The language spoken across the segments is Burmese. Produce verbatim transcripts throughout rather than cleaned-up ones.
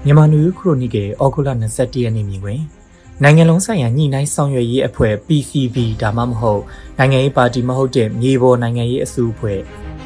မြန်မာနယူးခရိုနီကယ်ဩဂုတ်လ၂၁ရက်နေ့မြင်တွင်နိုင်ငံလုံးဆိုင်ရာညှိနှိုင်းဆောင်ရွက်ရေးအဖွဲ့ P C B ဒါမှမဟုတ်နိုင်ငံရေးပါတီမဟုတ်တဲ့မြေပေါ်နိုင်ငံရေးအစုအဖွဲ့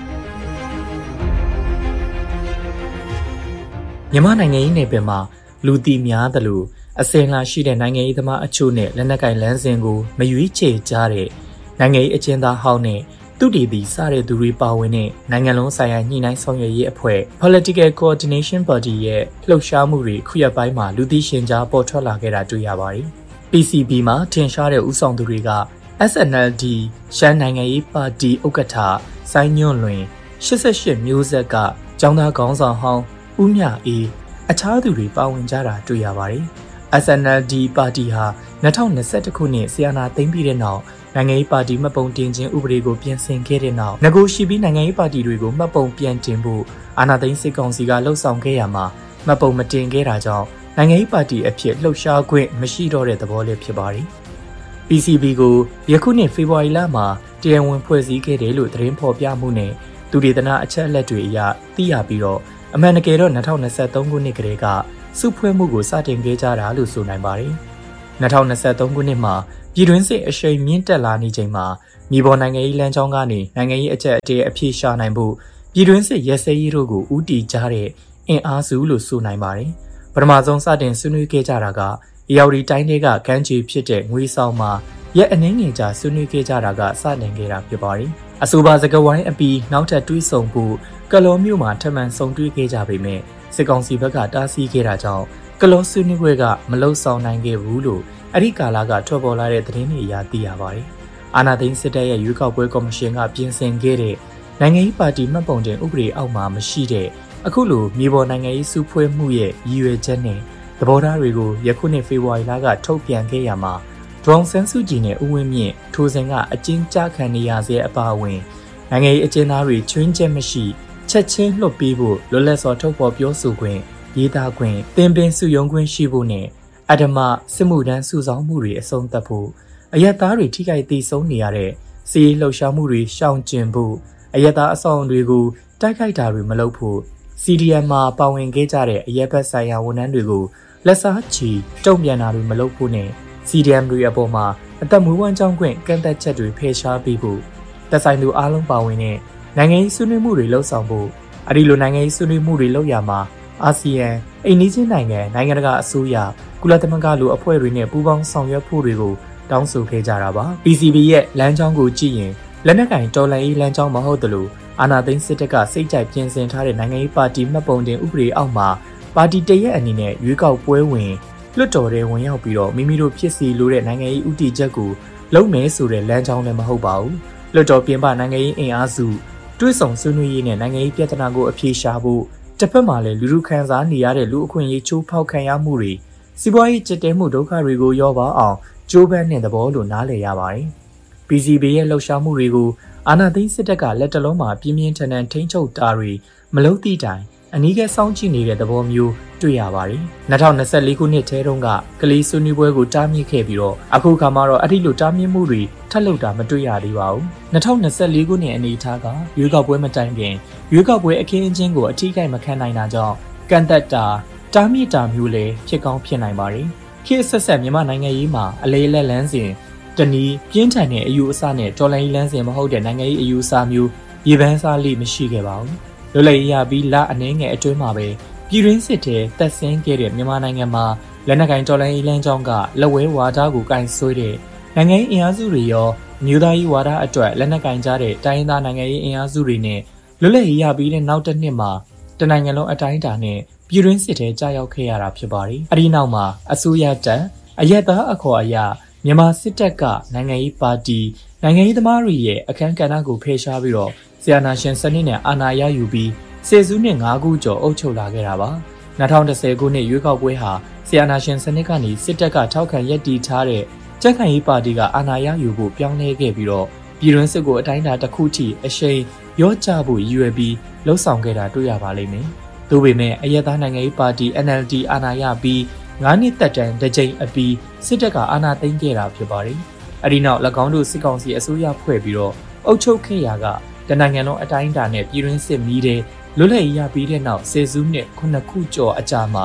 မြန်မာနိုင်ငံရေးနယ်ပယ်မှာလူသိများသလိုအစင်လာရှိတဲ့နိုင်ငံရေးသမားအချို့နဲ့လက်နက်ကိုင်လမ်းစဉ်ကိုမရွေးချယ်ကြတဲ့နိုင်ငံရေးအကျဉ်းသားဟောင်းနဲ့သူတည်ပြီးစတဲ့သူတွေပါဝင်တဲ့နိုင်ငံလုံးဆိုင်ရာညှိနှိုင်းဆောင်ရွက်ရေးအဖွဲ့ Political Coordination Body ရဲ့လှုပ်ရှားမှုတွေခုရက်ပိုင်းမှာလူသိရှင်ကြားပေါ်ထွက်လာခဲ့တာတွေ့ရပါတယ်။ P C B မှာထင်ရှားတဲ့ဦးဆောင်သူတွေက S N L D ရှမ်းနိုင်ငံရေးပါတီဥက္ကဋ္ဌစိုင်းညွန့်လွင်၈၈မျိုးဆက်ကကျောင်းသားခေါင်းဆောင်ဟောင်းဦးမြအေးအခြားသူတွေပါဝင်ကြတာတွေ့ရပါတယ်။ S N L D ပါတီဟာ၂၀၂၁ခုနှစ်ဆီယနာသိမ်းပြီးတဲ့နောက်နိုင်ငံရေးပါတီမှတ်ပုံတင်ခြင်းဥပဒေကိုပြင်ဆင်ခဲ့တဲ့နောက်ငကိုရှိပြီးနိုင်ငံရေးပါတီတွေကိုမှတ်ပုံပြန်တင်ဖို့အာဏာသိမ်းစစ်ကောင်စီကလှုံ့ဆော်ခဲ့ရမှာမှတ်ပုံမတင်ခဲ့တာကြောင့်နိုင်ငံရေးပါတီအဖြစ်လှုပ်ရှားခွင့်မရှိတော့တဲ့သဘောလေးဖြစ်ပါတယ်။ P C B ကိုယခုနှစ်ဖေဖော်ဝါရီလမှာတရားဝင်ဖွဲ့စည်းခဲ့တယ်လို့သတင်းဖော်ပြမှုနဲ့သူဒေသနာအချက်အလက်တွေအရသိရပြီးတော့အမှန်တကယ်တော့၂၀၂၃ခုနှစ်ကတည်းကစုဖွဲ့မှုကိုစတင်ခဲ့ကြတာလို့ဆိုနိုင်ပါတယ်။၂၀၂၃ခုနှစ်မှာပြည်တွင်းစစ်အရှိန်မြင့်တက်လာနေချိန်မှာမြေပေါ်နိုင်ငံရေးလမ်းကြောင်းကနေနိုင်ငံရေးအကျပ်အတည်းအပြေရှာနိုင်ဖို့ပြည်တွင်းစစ်ရဲစဲရေးတို့ကိုဦးတည်ကြတဲ့အင်အားစုလို့ဆိုနိုင်ပါတယ်။ပထမဆုံးစတင်ဆွေးနွေးခဲ့ကြတာကအေရဝတီတိုင်းတွေကကမ်းခြေဖြစ်တဲ့ငွေဆောင်မှာရက်အနည်းငယ်ကြာဆွေးနွေးခဲ့ကြတာကစတင်ခဲ့တာဖြစ်ပါတယ်။အဆိုပါစကားဝိုင်းအပြီးနောက်ထပ်တွေးဆုံဖို့ကလောမြို့မှာထပ်မံဆုံတွေ့ခဲ့ကြပေမဲ့စစ်ကောင်စီဘက်ကတားဆီးခဲ့တာကြောင့်ကလောဆွေးနွေးပွဲကမလုံဆောင်နိုင်ခဲ့ဘူးလို့အဲ့ဒီကာလကထွက်ပေါ်လာတဲ့သတင်းတွေအရသိရပါတယ်။အာဏာသိမ်းစစ်တပ်ရဲ့ရွေးကောက်ပွဲကော်မရှင်ကပြင်ဆင်ခဲ့တဲ့နိုင်ငံရေးပါတီမှတ်ပုံတင်ဥပဒေအောက်မှာမရှိတဲ့အခုလိုမြေပေါ်နိုင်ငံရေးစုဖွဲ့မှုရဲ့ရည်ရွယ်ချက်နဲ့သဘောထားတွေကိုယခုနှစ်ဖေဖော်ဝါရီလကထုတ်ပြန်ခဲ့ရမှာဒေါ်ဆန်းစုကြည်နဲ့ဦးဝင်းမြင့်ထိုစဉ်ကအကျဉ်းချခံနေရစေအပါအဝင်နိုင်ငံရေးအကျဉ်းသားတွေချွင်းချက်မရှိချက်ချင်းလွှတ်ပေးဖို့လွတ်လပ်စွာထုတ်ဖော်ပြောဆိုခွင့်ရေးသားခွင့်သင်ပင်စုယုံခွင့်ရှိဖို့နဲ့အဓမ္မစစ်မှုထမ်းစုဆောင်မှုတွေအဆုံးသတ်ဖို့အယက်သားတွေထိခိုက်သေးဆုံးနေရတဲ့စီးရေးလှုပ်ရှားမှုတွေရှောင်ကျဉ်ဖို့အယက်သားအဆောင်တွေကိုတိုက်ခိုက်တာတွေမလုပ်ဖို့ C D M မှာပါဝင်ခဲ့ကြတဲ့အယက်ဘက်ဆိုင်ရာဝန်ထမ်းတွေကိုလက်စားချီတုံ့ပြန်တာတွေမလုပ်ဖို့နဲ့ C D M တွေအပေါ်မှာအသက်မွေးဝမ်းကြောင်းခွင့်ကန့်သက်ချက်တွေဖယ်ရှားပေးဖို့သက်ဆိုင်သူအားလုံးပါဝင်တဲ့နိုင်ငံရေးဆွေးနွေးမှုတွေလှုပ်ဆောင်ဖို့အဲဒီလိုနိုင်ငံရေးဆွေးနွေးမှုတွေလုပ်ရမှာအာဆီယံအိမ်နီးချင်းနိုင်ငံနိုင်ငံတကာအစိုးရကုလသမဂ္ဂလိုအဖွဲ့တွေနဲ့ပူးပေါင်းဆောင်ရွက်ဖို့တွေကိုတောင်းဆိုခဲ့ကြတာပါ P C B ရဲ့လမ်းကြောင်းကိုကြည့်ရင်လက်နက်ကင်တော်လှန်ရေးလမ်းကြောင်းမဟုတ်သလိုအာဏာသိမ်းစစ်တပ်ကစိတ်ကြိုက်ပြင်ဆင်ထားတဲ့နိုင်ငံရေးပါတီမှတ်ပုံတင်ဥပဒေအောက်မှာပါတီတရက်အနေနဲ့ရွေးကောက်ပွဲဝင်လွှတ်တော်ထဲဝင်ရောက်ပြီးတော့မိမိတို့ဖြစ်စီလိုတဲ့နိုင်ငံရေးဥတီချက်ကိုလုံမယ်ဆိုတဲ့လမ်းကြောင်းလည်းမဟုတ်ပါဘူးလွှတ်တော်ပြင်ပနိုင်ငံရေးအင်အားစုတွဲဆောင်ဆွေးနွေးရေးနဲ့နိုင်ငံရေးပြဿနာကိုအပြေရှားဖို့တစ်ဖက်မှာလည်းလူလူခံစားနေရတဲ့လူအခွင့်အရေးချိုးဖောက်ခံရမှုတွေစီးပွားရေးကျစ်တဲမှုဒုက္ခတွေကိုရောပါအောင်ကြိုးပမ်းတဲ့သဘောလို့နားလည်ရပါတယ်။ P C B ရဲ့လှုပ်ရှားမှုတွေကိုအာဏာသိမ်းစစ်တပ်ကလက်တလုံးမှာပြင်းပြင်းထန်ထန်ထိန်းချုပ်တာတွေမလုပ်သည့်တိုင်အနီးကပ်စောင့်ကြည့်နေတဲ့သဘောမျိုးတွေ့ရပါတယ်။၂၀၂၄ခုနှစ်ထဲတုန်းကကလေးဆွေးနွေးပွဲကိုတားမြစ်ခဲ့ပြီးတော့အခုခါမှတော့အဲ့ဒီလိုတားမြစ်မှုတွေထပ်လုပ်တာမတွေ့ရသေးပါဘူး။၂၀၂၄ခုနှစ်အနေအထားကရွေးကောက်ပွဲမတိုင်ခင်ရွေးကောက်ပွဲအခင်းအကျင်းကိုအထီးကိုက်မခံနိုင်တာကြောင့်ကန့်သက်တာတားမြစ်တာမျိုးလည်းဖြစ်ကောင်းဖြစ်နိုင်ပါတယ်။ခေတ်ဆက်ဆက်မြန်မာနိုင်ငံရေးမှာအလေးလက်လန်းစဉ်တနည်းပြင်းထန်တဲ့အယူအဆနဲ့တော်လှန်ရေးလမ်းစဉ်မဟုတ်တဲ့နိုင်ငံရေးအယူအဆမျိုးရေပန်းစားလိမရှိခဲ့ပါဘူး။လွတ်လပ်ရေးရပြီးလအနှဲငယ်အတွင်းမှာပဲပြည်တွင်းစစ်ထဲတက်ဆင်းခဲ့တဲ့မြန်မာနိုင်ငံမှာလက်နက်ကင်တော်လှန်ရေးလမ်းကြောင်းကလက်ဝဲဝါဒကိုကင်ဆွဲတဲ့နိုင်ငံရေးအင်အားစုတွေရောမြို့သားရေးဝါဒအတွက်လက်နက်ကင်ကြတဲ့တိုင်းရင်းသားနိုင်ငံရေးအင်အားစုတွေနဲ့လွတ်လပ်ရေးရပြီးတဲ့နောက်တစ်နှစ်မှာတနိုင်ငံလုံးအတိုင်းအတာနဲ့ပြည်တွင်းစစ်ထဲကြာရောက်ခဲ့ရတာဖြစ်ပါတယ်။အဲဒီနောက်မှာအစိုးရတပ်အရက်သားအခေါ်အရမြန်မာစစ်တပ်ကနိုင်ငံရေးပါတီနိုင်ငံရေးသမားတွေရဲ့အခမ်းကဏ္ဍကိုဖယ်ရှားပြီးတော့ဆီယနာရှင်စနစ်နဲ့အာဏာရယူပြီးစေစုနှစ်၅ခုကျော်အုပ်ချုပ်လာခဲ့တာပါ၂၀၁၀ခုနှစ်ရွေးကောက်ပွဲဟာဆီယနာရှင်စနစ်ကနေစစ်တပ်ကထောက်ခံရည်တည်ထားတဲ့ကြက်ခိုင်ရေးပါတီကအာဏာရယူဖို့ပြောင်းလဲခဲ့ပြီးတော့ပြည်တွင်းစစ်ကိုအတိုင်းအတာတစ်ခုထိအရှိန်ရော့ချဖို့ရည်ရွယ်ပြီးလှုံ့ဆော်ခဲ့တာတွေ့ရပါလိမ့်မယ်။သို့ပေမဲ့အရက်သားနိုင်ငံရေးပါတီ N L D အာဏာရပြီးငါးနှစ်သက်တမ်းတစ်ကြိမ်အပြီးစစ်တပ်ကအာဏာသိမ်းခဲ့တာဖြစ်ပါတယ်။အဲဒီနောက်၎င်းတို့စစ်ကောင်စီအစိုးရဖွဲ့ပြီးတော့အုပ်ချုပ်ခဲ့ရာကတနိုင်ငံလုံးအတိုင်းအတာနဲ့ပြည်တွင်းစစ်မီးတဲ့လွတ်လပ်ရေးရပြီးတဲ့နောက်ဆယ်စုနှစ်ခုနှစ်ခုကျော်အကြာမှာဒ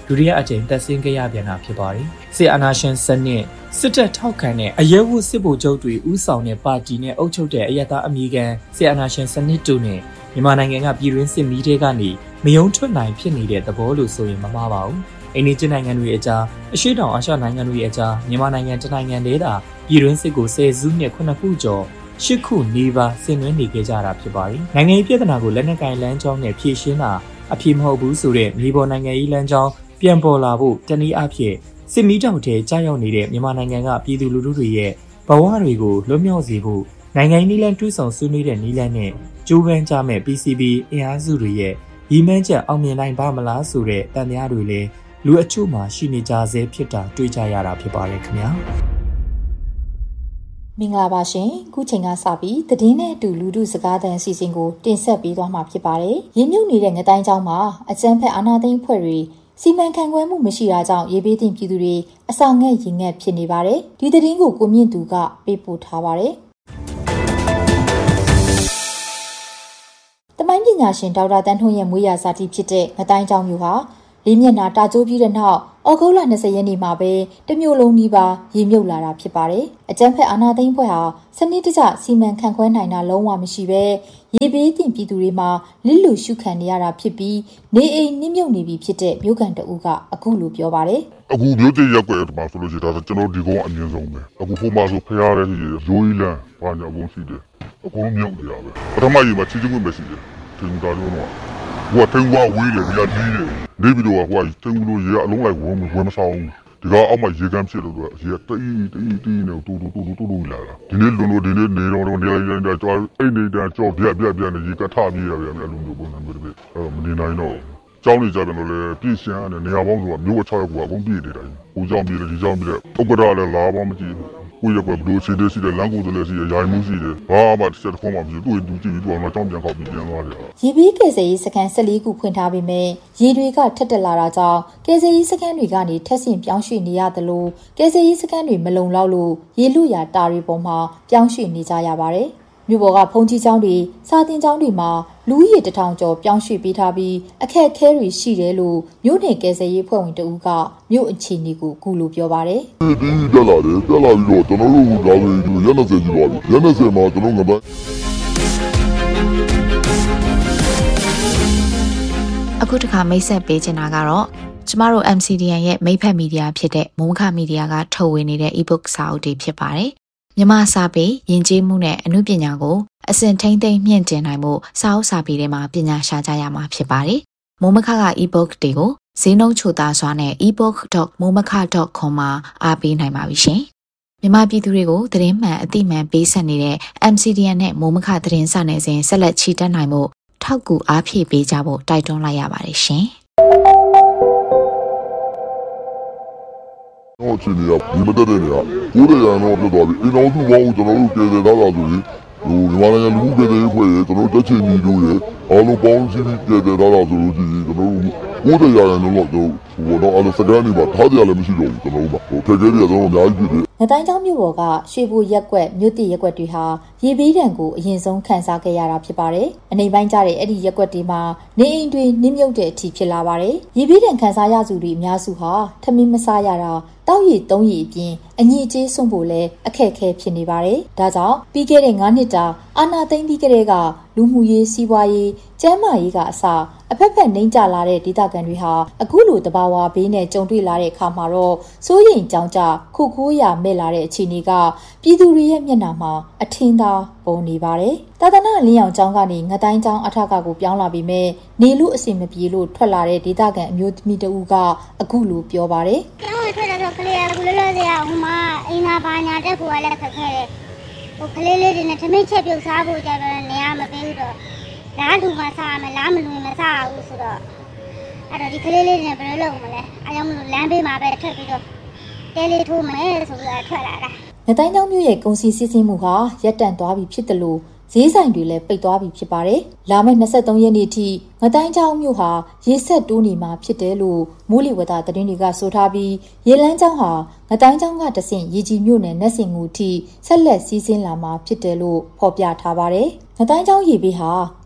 ဒုတိယအကြိမ်တက်ဆင်းခဲ့ရပြန်တာဖြစ်ပါတယ်။စစ်အာဏာရှင်စနစ်စစ်တပ်ထောက်ခံတဲ့အရဲဝတ်စစ်ဗိုလ်ချုပ်တွေဦးဆောင်တဲ့ပါတီနဲ့အုပ်ချုပ်တဲ့အယက်သားအမည်ခံစစ်အာဏာရှင်စနစ်တို့နဲ့မြန်မာနိုင်ငံကပြည်တွင်းစစ်မီးတွေကနေမယုံထွက်နိုင်ဖြစ်နေတဲ့သဘောလို့ဆိုရင်မမှားပါဘူး။အိန္ဒိယနိုင်ငံတွေအကြားအရှေ့တောင်အာရှနိုင်ငံတွေအကြားမြန်မာနိုင်ငံတနိုင်ငံတည်းသာပြည်တွင်းစစ်ကိုဆယ်စုနှစ်ခုနှစ်ခုကျော်ရှစ်ခုနီးပါးဆင်နွှဲနေကြကြတာဖြစ်ပါတယ်။နိုင်ငံရေးပြဿနာကိုလက်နက်ကိုင်လမ်းကြောင်းနဲ့ဖြေရှင်းတာအဖြစ်မဟုတ်ဘူးဆိုတဲ့မြေပေါ်နိုင်ငံရေးလမ်းကြောင်းပြန်ပေါ်လာဖို့တနည်းအားဖြင့်စစ်မီးတောက်တဲ့ကြားရောက်နေတဲ့မြန်မာနိုင်ငံကပြည်သူလူထုတွေရဲ့ဘဝတွေကိုလွတ်မြောက်စေဖို့နိုင်ငံရေးနည်းလမ်းတွဲဆောင်ဆွေးနွေးတဲ့နည်းလမ်းနဲ့ကြိုးပမ်းကြမဲ့ P C B အင်အားစုတွေရဲ့ရည်မှန်းချက်အောင်မြင်နိုင်ပါမလားဆိုတဲ့တန်တရားတွေလည်းလူအချို့မှာရှိနေကြဆဲဖြစ်တာတွေ့ကြရတာဖြစ်ပါတယ်ခင်ဗျာမင်္ဂလာပါရှင်ခုချိန်ကစပြီးသတင်းနဲ့အတူလူထုစကားသံအစီအစဉ်ကိုတင်ဆက်ပေးသွားမှာဖြစ်ပါတယ်ရင်းမြုပ်နေတဲ့ငတိုင်းကျောင်းမှာအကြမ်းဖက်အာဏာသိမ်းအဖွဲ့တွေစီမံခန့်ခွဲမှုမရှိတာကြောင့်ရေဘေးသင့်ပြည်သူတွေအဆောင်ငှက်ရင်ငှက်ဖြစ်နေပါတယ်ဒီသတင်းကိုကိုမြင့်သူကပေးပို့ထားပါတယ်တမိုင်းပညာရှင်ဒေါက်တာတန်းထွန်းရဲ့မွေးရာဇာတိဖြစ်တဲ့ငတိုင်းကျောင်းမျိုးဟာလေးမျက်နှာတာကျိုးပြီးတဲ့နောက်ဩဂုတ်လနှစ်ဆယ်ရက်နေ့မှာပဲတမျိုးလုံးနီးပါးရေမြုပ်လာတာဖြစ်ပါတယ်။အကြမ်းဖက်အာဏာသိမ်းဖွဲ့ဟာစနစ်တကျစီမံခန့်ခွဲနိုင်တာလုံးဝမရှိပဲရေဘေးတင်ပြည်သူတွေမှာလစ်လူရှုခံနေရတာဖြစ်ပြီးနေအိမ်နစ်မြုပ်နေပြီဖြစ်တဲ့မြို့ကန်တအုပ်ကအခုလိုပြောပါတယ်။အခုမြို့တည်ရက်ွယ်မှာဆိုလို့ရှိရင်ဒါကျွန်တော်ဒီကောင်အမြင့်ဆုံးပဲ။အခုဟိုမှာဆိုဖျားတဲ့ကြီးရိုးကြီးလန်းဘာညာအကုန်ရှိတယ်။အကုန်မြုပ်နေရပဲ။ပထမကြီးမှာချီချင်းဝင်ပဲရှိတယ်။ထင်တာတော့တော့ဟိုကထင်ဝဝေးတယ်ဒီကကြီးတယ်နေပြီးတော့ဟိုကထင်လို့ရေအလုံးလိုက်ဝင်ဝင်မဆောင်ဒီကအောက်မှာရေကမ်းဖြစ်လို့တော့ရေတီးတီးတီးနေတူတူတူတူတူလာတာဒီနေ့လုံးလုံးဒီနေ့နေတော့တော့နေလိုက်တိုင်းတော့အိတ်နေတာကြောက်ပြက်ပြက်ပြက်နေရေကထပြေးရပြန်အဲ့လိုမျိုးပုံစံမျိုးတွေအဲ့မနေနိုင်တော့ကျောင်းနေကြတယ်လို့လေပြည့်ရှမ်းနဲ့နေရာပေါင်းဆိုတာမျိုးအချောက်ကအကုန်ပြည့်နေတယ်ဟိုကျောင်းပြေးတယ်ဒီကျောင်းပြေးတယ်ဥက္ကဋ္ဌလည်းလာပါမကြည့်ကိုရကဘလို့စီတဲ့စီတဲ့လမ်းကိုလည်းစီရရိုင်မှုစီတယ်ဘာမှတစ်ချက်တစ်ခုမှမရှိဘူးသူကြည့်ပြီးတော့တော့ကြောင်းပြန်ခေါက်ပြီးပြန်သွားတယ်ရေဘေးကယ်ဆယ်ရေးစခန်း၁၄ခုဖွင့်ထားပေမဲ့ရေတွေကထက်တက်လာတာကြောင့်ကယ်ဆယ်ရေးစခန်းတွေကနေထက်ဆင့်ပြောင်းရွှေ့နေရသလိုကယ်ဆယ်ရေးစခန်းတွေမလုံလောက်လို့ရေလူရတာတွေပေါ်မှာပြောင်းရွှေ့နေကြရပါတယ်မြို့ပေါ်ကဖုန်ကြီးကျောင်းတွေစာတင်ကျောင်းတွေမှာလူဦးရေတထောင်ကျော်ပြောင်းရွှေ့ပေးထားပြီးအခက်အခဲတွေရှိတယ်လို့မြို့နယ်ကယ်ဆယ်ရေးဖွဲ့ဝင်တဦးကမြို့အခြေအနေကိုကူလို့ပြောပါတယ်။ဒီတက်လာတယ်တက်လာပြီးတော့ကျွန်တော်တို့လာပြီးရန်နေစေကြီးပါပြီ။ရန်နေစေမှာကျွန်တော်ငတိုင်းအခုတခါမိတ်ဆက်ပေးချင်တာကတော့ကျမတို့ M C D N ရဲ့မိတ်ဖက်မီဒီယာဖြစ်တဲ့မုံခမီဒီယာကထုတ်ဝေနေတဲ့ e-book စာအုပ်တွေဖြစ်ပါတယ်မြန်မာစာပေယဉ်ကျေးမှုနဲ့အမှုပညာကိုအစဉ်ထိမ့်သိမ့်မြင့်တင်နိုင်မှုစာအုပ်စာပေတွေမှာပညာရှာကြရမှာဖြစ်ပါတယ်။မိုးမခက e-book တွေကိုဈေးနှုန်းချိုသားစွာနဲ့ e book dot momaka dot com မှာအားပေးနိုင်ပါပြီရှင်။မြန်မာပြည်သူတွေကိုသတင်းမှန်အသိမှန်ပေးဆက်နေတဲ့ M C D N နဲ့မိုးမခသတင်းစာနယ်စဉ်ဆက်လက်ချီတက်နိုင်မှုထောက်ကူအားဖြည့်ပေးကြဖို့တိုက်တွန်းလိုက်ရပါတယ်ရှင်။တော့ချီနေရဒီမတက်တဲ့နေရကိုယ်ရံတော့ပြတော့ပြီအင်းအောင်သူဘောင်းကျွန်တော်တို့ကျေတယ်လာတာဆိုရင်ဟိုမြန်မာနိုင်ငံလူမှုပြည်ရေးဖွဲ့ရကျွန်တော်တက်ချင်ပြီးလို့ရအားလုံးပေါင်းစည်းပြီးကျေတယ်လာတာဆိုလို့ရှိရင်ကျွန်တော်တို့ကိုယ်ရံတော့တော့ဟိုတော့အဲ့လိုစကားနေပါထားကြလည်းမရှိတော့ဘူးကျွန်တော်တို့ပါဟိုဖက်ခဲတွေကတော့အများကြီးဖြစ်တယ်ငတိုင်းကျောင်းမြို့ပေါ်ကရွှေဘူရက်ကွက်မြို့တိရက်ကွက်တွေဟာရေဘေးဒဏ်ကိုအရင်ဆုံးခံစားခဲ့ရတာဖြစ်ပါတယ်။အနေပိုင်းကြတဲ့အဲ့ဒီရက်ကွက်တွေမှာနေအိမ်တွေနစ်မြုပ်တဲ့အထိဖြစ်လာပါတယ်။ရေဘေးဒဏ်ခံစားရသူတွေအများစုဟာထမင်းမစားရတာတောက်ရည်သုံးရည်အပြင်အညစ်အကြေးစွန့်ဖို့လည်းအခက်အခဲဖြစ်နေပါတယ်။ဒါကြောင့်ပြီးခဲ့တဲ့၅နှစ်တာအာဏာသိမ်းပြီးကတည်းကလူမှုရေးစီးပွားရေးကျန်းမာရေးကအစအဖက်ဖက်နှိမ့်ကျလာတဲ့ဒေသခံတွေဟာအခုလိုတဘာဝဘေးနဲ့ကြုံတွေ့လာတဲ့အခါမှာတော့စိုးရိမ်ကြောင်ကြခုခိုးရမဲ့လာတဲ့အခြေအနေကပြည်သူတွေရဲ့မျက်နှာမှာအထင်သာပေါ်နေပါတယ်။သာသနာလင်းအောင်ကျောင်းကနေငတိုင်းကျောင်းအထက်ကကိုပြောင်းလာပြီးမဲ့နေလို့အဆင်မပြေလို့ထွက်လာတဲ့ဒေသခံအမျိုးသမီးတဦးကအခုလိုပြောပါတယ်။ကျောင်းထွက်လာတော့ကလေးကကူလောလောဆရာဟိုမှာအိမ်သာဘာညာတက်ဖို့လည်းခက်ခဲတယ်။ဟိုကလေးလေးတွေနဲ့ထမင်းချက်ပြုတ်စားဖို့ကြတော့နေရာမပေးဘူးတော့လားလူမစားမယ်လားမလူမစားဘူးဆိုတော့အဲ့တော့ဒီကလေးလေးတွေနဲ့ဘယ်လိုလုပ်မလဲအဲကြောင့်မလို့လမ်းဘေးမှာပဲထပ်ပြီးတော့တဲလေးထိုးမယ်ဆိုပြီးတော့ထွက်လာတာငတိုင်းကျောင်းမြို့ရဲ့ကုန်စည်စီးဆင်းမှုဟာရပ်တန့်သွားပြီဖြစ်တယ်လို့ဈေးဆိုင်တွေလည်းပိတ်သွားပြီဖြစ်ပါတယ်။လာမယ့်၂၃ရက်နေ့ထိငတိုင်းကျောင်းမြို့ဟာရေဆက်တိုးနေမှာဖြစ်တယ်လို့မိုးလေဝသသတင်းတွေကဆိုထားပြီးရေလန်းကျောင်းဟာငတိုင်းကျောင်းကတဆင့်ရေကြီးမြို့နယ်နတ်စင်ငူထိဆက်လက်စီးဆင်းလာမှာဖြစ်တယ်လို့ဖော်ပြထားပါတယ်။ငတိုင်းကျောင်းရေဘေးဟာ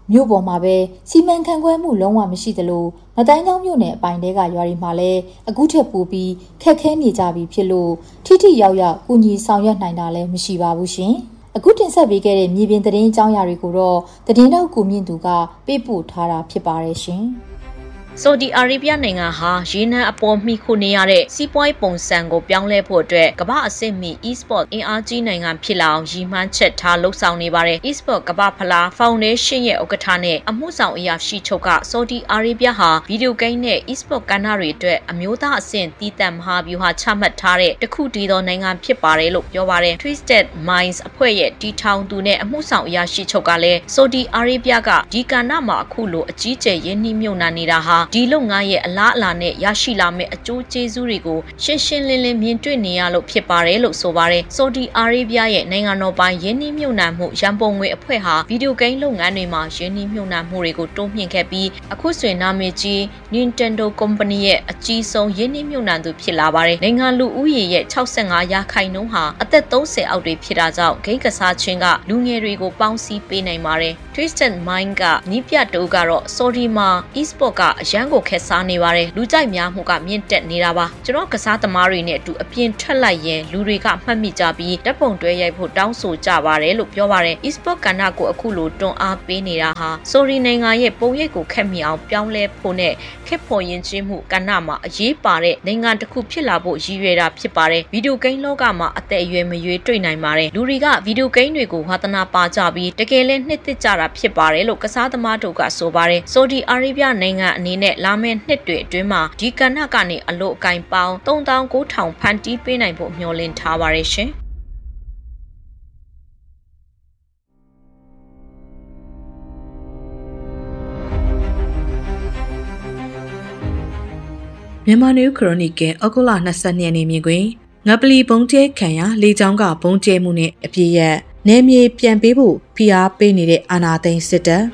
မြို့ပေါ်မှာပဲစီမံခန့်ခွဲမှုလုံးဝမရှိသလိုငတိုင်းကျောင်းမြို့နယ်အပိုင်းတွေကရွာတွေမှာလည်းအခုထက်ပိုပြီးခက်ခဲနေကြပြီဖြစ်လို့ထိထိရောက်ရောက်ကူညီဆောင်ရွက်နိုင်တာလည်းမရှိပါဘူးရှင်။အခုတင်ဆက်ပေးခဲ့တဲ့မြေပြင်သတင်းအကြောင်းအရာတွေကိုတော့သတင်းတောက်ကိုမြင့်သူကပေးပို့ထားတာဖြစ်ပါတယ်ရှင်။ဆော်ဒီအာရေဗျနိုင်ငံဟာရေနံအပေါ်မှီခိုနေရတဲ့စီးပွားရေးပုံစံကိုပြောင်းလဲဖို့အတွက်ကမ္ဘာအဆင့်မီ e-sport အင်အားကြီးနိုင်ငံဖြစ်လာအောင်ရည်မှန်းချက်ထားလှုပ်ဆောင်နေပါတယ်။ e-sport ကမ္ဘာဖလားဖောင်ဒေးရှင်းရဲ့ဥက္ကဋ္ဌနဲ့အမှုဆောင်အရာရှိချုပ်ကဆော်ဒီအာရေဗျဟာဗီဒီယိုဂိမ်းနဲ့ e-sport ကဏ္ဍတွေအတွက်အမျိုးသားအဆင့်တည်တံ့မဟာဗျူဟာချမှတ်ထားတဲ့တခုတည်းသောနိုင်ငံဖြစ်ပါတယ်လို့ပြောပါတယ်။ Twisted Minds အဖွဲ့ရဲ့တီထောင်သူနဲ့အမှုဆောင်အရာရှိချုပ်ကလည်းဆော်ဒီအာရေဗျကဒီကဏ္ဍမှာအခုလိုအကြီးကျယ်ရင်းနှီးမြှုပ်နှံနေတာဟာဒီလုပ်ငန်းရဲ့အလားအလာနဲ့ရရှိလာမယ့်အကျိုးကျေးဇူးတွေကိုရှင်းရှင်းလင်းလင်းမြင်တွေ့နေရလို့ဖြစ်ပါတယ်လို့ဆိုပါတယ်။ဆော်ဒီအာရေဗျရဲ့နိုင်ငံတော်ပိုင်ယင်းနှိမ့်မြုံနှံမှုရန်ပုံငွေအဖွဲ့ဟာဗီဒီယိုဂိမ်းလုပ်ငန်းတွေမှာယင်းနှိမ့်မြုံနှံမှုတွေကိုတိုးမြှင့်ခဲ့ပြီးအခုဆိုရင်နာမည်ကြီး Nintendo Company ရဲ့အကြီးဆုံးယင်းနှိမ့်မြုံနှံသူဖြစ်လာပါတယ်။နိုင်ငံလူဦးရေရဲ့၆၅ရာခိုင်နှုန်းဟာအသက်၃၀အောက်တွေဖြစ်တာကြောင့်ဂိမ်းကစားခြင်းကလူငယ်တွေကိုပေါင်းစည်းပေးနိုင်ပါတယ်။ Twisted Mind ကနီးပြတူကတော့ဆော်ဒီမှာ e-sport ကအရန်ကိုခက်စားနေပါတယ်လူကြိုက်များမှုကမြင့်တက်နေတာပါကျွန်တော်ကစားသမားတွေနဲ့အတူအပြင်ထွက်လိုက်ရင်လူတွေကမှတ်မိကြပြီးဓာတ်ပုံတွဲရိုက်ဖို့တောင်းဆိုကြပါတယ်လို့ပြောပါတယ် e-sport ကဏ္ဍကိုအခုလိုတွန်းအားပေးနေတာဟာဆိုရီနိုင်ငံရဲ့ပုံရိပ်ကိုခက်မိအောင်ပြောင်းလဲဖို့နဲ့ခက်ဖို့ရင်ချင်းမှုကဏ္ဍမှာအရေးပါတဲ့နိုင်ငံတစ်ခုဖြစ်လာဖို့ရည်ရွယ်တာဖြစ်ပါတယ်ဗီဒီယိုဂိမ်းလောကမှာအသက်အရွယ်မရွေးတွေ့နိုင်ပါတယ်လူတွေကဗီဒီယိုဂိမ်းတွေကိုဝါသနာပါကြပြီးတကယ်လည်းနှစ်သက်ကြတာဖြစ်ပါတယ်လို့ကစားသမားတို့ကဆိုပါတယ်ဆော်ဒီအာရေဗျနိုင်ငံအနေနဲ့လာမယ့်နှစ်တွေအတွင်းမှာဒီကဏ္ဍကနေအလို့အကင်ပေါင်း၃သောင်း၉ထောင်ဖန်တီးပေးနိုင်ဖို့မျှော်လင့်ထားပါတယ်ရှင်မြန်မာနယူးခရိုနီကယ်အောက်တိုဘာ၂၂ရက်နေ့မြင်တွင်ငပလီဘုံကျဲခံရလေကြောင်းကဘုံကျဲမှုနဲ့အပြည့်ရက်နယ်မြေပြန်ပေးဖို့ဖိအားပေးနေတဲ့အာဏာသိမ်းစစ်တပ်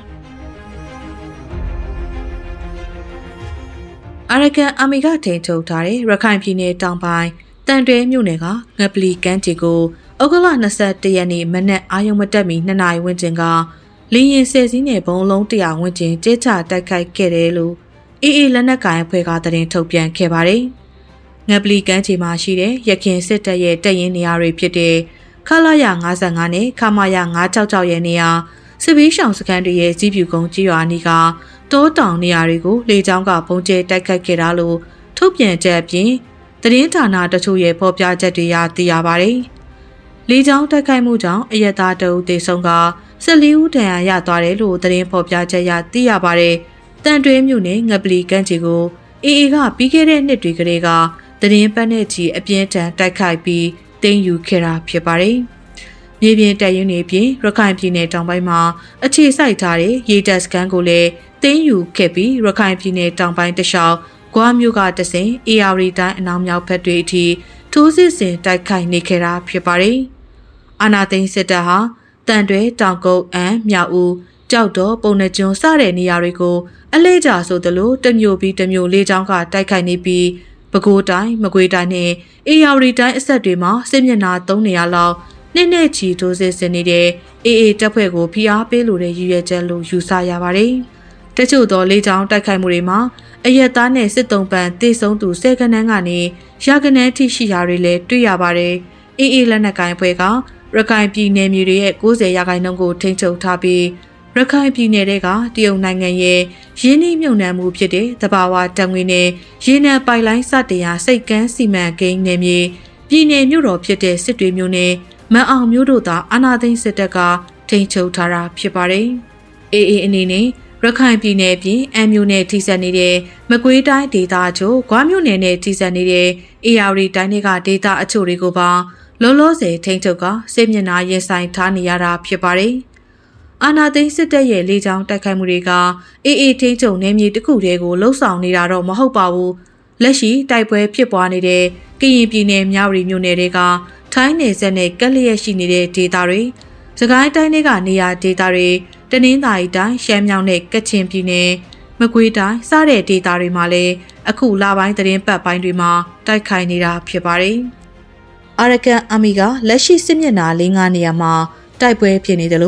အာရကန်အာမီကထိန်ချုပ်ထားတဲ့ရခိုင်ပြည်နယ်တောင်ပိုင်းတန်တွဲမြို့နယ်ကငပလီကမ်းခြေကိုအောက်တိုဘာ၂၁ရက်နေ့မနက်အာရုံမတက်မီနှစ်နာရီဝန်းကျင်ကလေရင်ဆယ်စီးနဲ့ဘုံလုံးတရာဝန်းကျင်ကျဲချတိုက်ခိုက်ခဲ့တယ်လို့အေးအေးလက်နက်ကိုင်အဖွဲ့ကသတင်းထုတ်ပြန်ခဲ့ပါတယ်။ငပလီကမ်းခြေမှာရှိတဲ့ရခင်စစ်တပ်ရဲ့တပ်ရင်းနေရာတွေဖြစ်တဲ့ခလာရ၅၅နဲ့ခမာရ၅၆၆ရဲ့နေရာစစ်ဘေးရှောင်စခန်းတွေရဲ့ကြီးပြူကုန်းကြီးရွာနီးကတောတောင်နေရာတွေကိုလေကြောင်းကပုံကျဲတိုက်ခိုက်ခဲ့တာလို့ထုတ်ပြန်ချက်အပြင်သတင်းဌာနတချို့ရဲ့ဖော်ပြချက်တွေရသိရပါတယ်။လေကြောင်းတိုက်ခိုက်မှုကြောင့်အရက်သားတအုပ်သေဆုံးက၁၄ဦးဒဏ်ရာရသွားတယ်လို့သတင်းဖော်ပြချက်ရသိရပါတယ်။တန်တွဲမြို့နယ်ငပလီကမ်းခြေကိုအေအေကပြီးခဲ့တဲ့နှစ်တွေကလေးကသတင်းပတ်နဲ့ချီအပြင်းထန်တိုက်ခိုက်ပြီးသိမ်းယူခဲ့တာဖြစ်ပါတယ်။မြေပြင်တပ်ရင်းတွေပြင်ရခိုင်ပြည်နယ်တောင်ပိုင်းမှာအခြေစိုက်ထားတဲ့ရေတပ်စခန်းကိုလည်းသိမ်းယူခဲ့ပြီးရခိုင်ပြည်နယ်တောင်ပိုင်းတလျှောက်ဂွားမြို့ကတဆင်အေယာရီတိုင်းအနောက်မြောက်ဘက်တွေအထိထိုးစစ်ဆင်တိုက်ခိုက်နေခဲ့တာဖြစ်ပါတယ်။အာနာသိန်းစစ်တပ်ဟာတန်တွဲတောင်ကုန်းအန်မြောက်ဦးကြောက်တော်ပုံနှကျွန်းစတဲ့နေရာတွေကိုအလဲကျဆိုသလိုတမျိုးပြီးတမျိုးလေးချောင်းကတိုက်ခိုက်နေပြီးပဲခူးတိုင်းမကွေးတိုင်းနဲ့အေယာရီတိုင်းအဆက်တွေမှာစစ်မျက်နှာသုံးနေရလောက်နှစ်နဲ့ချီထိုးစစ်ဆင်နေတဲ့အေအေတပ်ဖွဲ့ကိုဖိအားပေးလိုတဲ့ရည်ရွယ်ချက်လို့ယူဆရပါတယ်။တချို့သောလေးချောင်းတိုက်ခိုက်မှုတွေမှာအရက်သားနဲ့စစ်တုံးပန်တေဆုံးသူဆယ်ကနန်းကနေရာကနန်းထိရှိရာတွေလည်းတွေ့ရပါတယ်။အေအေလက်နက်ကိုင်အဖွဲ့ကရခိုင်ပြည်နယ်မြေတွေရဲ့၉၀ရာခိုင်နှုန်းကိုထိန်းချုပ်ထားပြီးရခိုင်ပြည်နယ်တွေကတရုတ်နိုင်ငံရဲ့ရင်းနှီးမြှုပ်နှံမှုဖြစ်တဲ့သဘာဝဓာတ်ငွေနဲ့ရေနံပိုက်လိုင်းစတင်ရာစိတ်ကမ်းစီမံကိန်းနယ်မြေပြည်နယ်မြို့တော်ဖြစ်တဲ့စစ်တွေမြို့နယ်မန်အောင်မြို့တို့သာအာဏာသိမ်းစစ်တပ်ကထိန်းချုပ်ထားတာဖြစ်ပါတယ်။အေအေအနေနဲ့ရခိုင်ပြည်နယ်ပြင်အမ်းမြို့နယ်ထိစပ်နေတဲ့မကွေးတိုင်းဒေသအချို့ဂွားမြို့နယ်နဲ့ထိစပ်နေတဲ့အေယာရီတိုင်းတွေကဒေသအချို့တွေကိုပါလောလောဆယ်ထိန်းချုပ်ကစစ်မျက်နှာရင်ဆိုင်ထားနေရတာဖြစ်ပါတယ်။အာနာသိန်းစစ်တပ်ရဲ့လေကြောင်းတိုက်ခိုက်မှုတွေကအေအေထိန်းချုပ်နယ်မြေတစ်ခုတည်းကိုလှုပ်ဆောင်နေတာတော့မဟုတ်ပါဘူး။လက်ရှိတိုက်ပွဲဖြစ်ပွားနေတဲ့ကရင်ပြည်နယ်မြဝတီမြို့နယ်တွေကထိုင်းနယ်စပ်နဲ့ကပ်လျက်ရှိနေတဲ့ဒေသတွေစကိုင်းတိုင်းတွေကနေရာဒေသတွေတနင်္သာရီတိုင်းရှမ်းမြောက်နဲ့ကချင်ပြည်နယ်မကွေးတိုင်းစတဲ့ဒေသတွေမှာလည်းအခုလပိုင်းသတင်းပတ်ပိုင်းတွေမှာတိုက်ခိုက်နေတာဖြစ်ပါတယ်။ အာရကန်အာမီကလက်ရှိစစ်မျက်နှာ၄-၅နေရာမှာတိုက်ပွဲဖြစ်နေတယ်လို့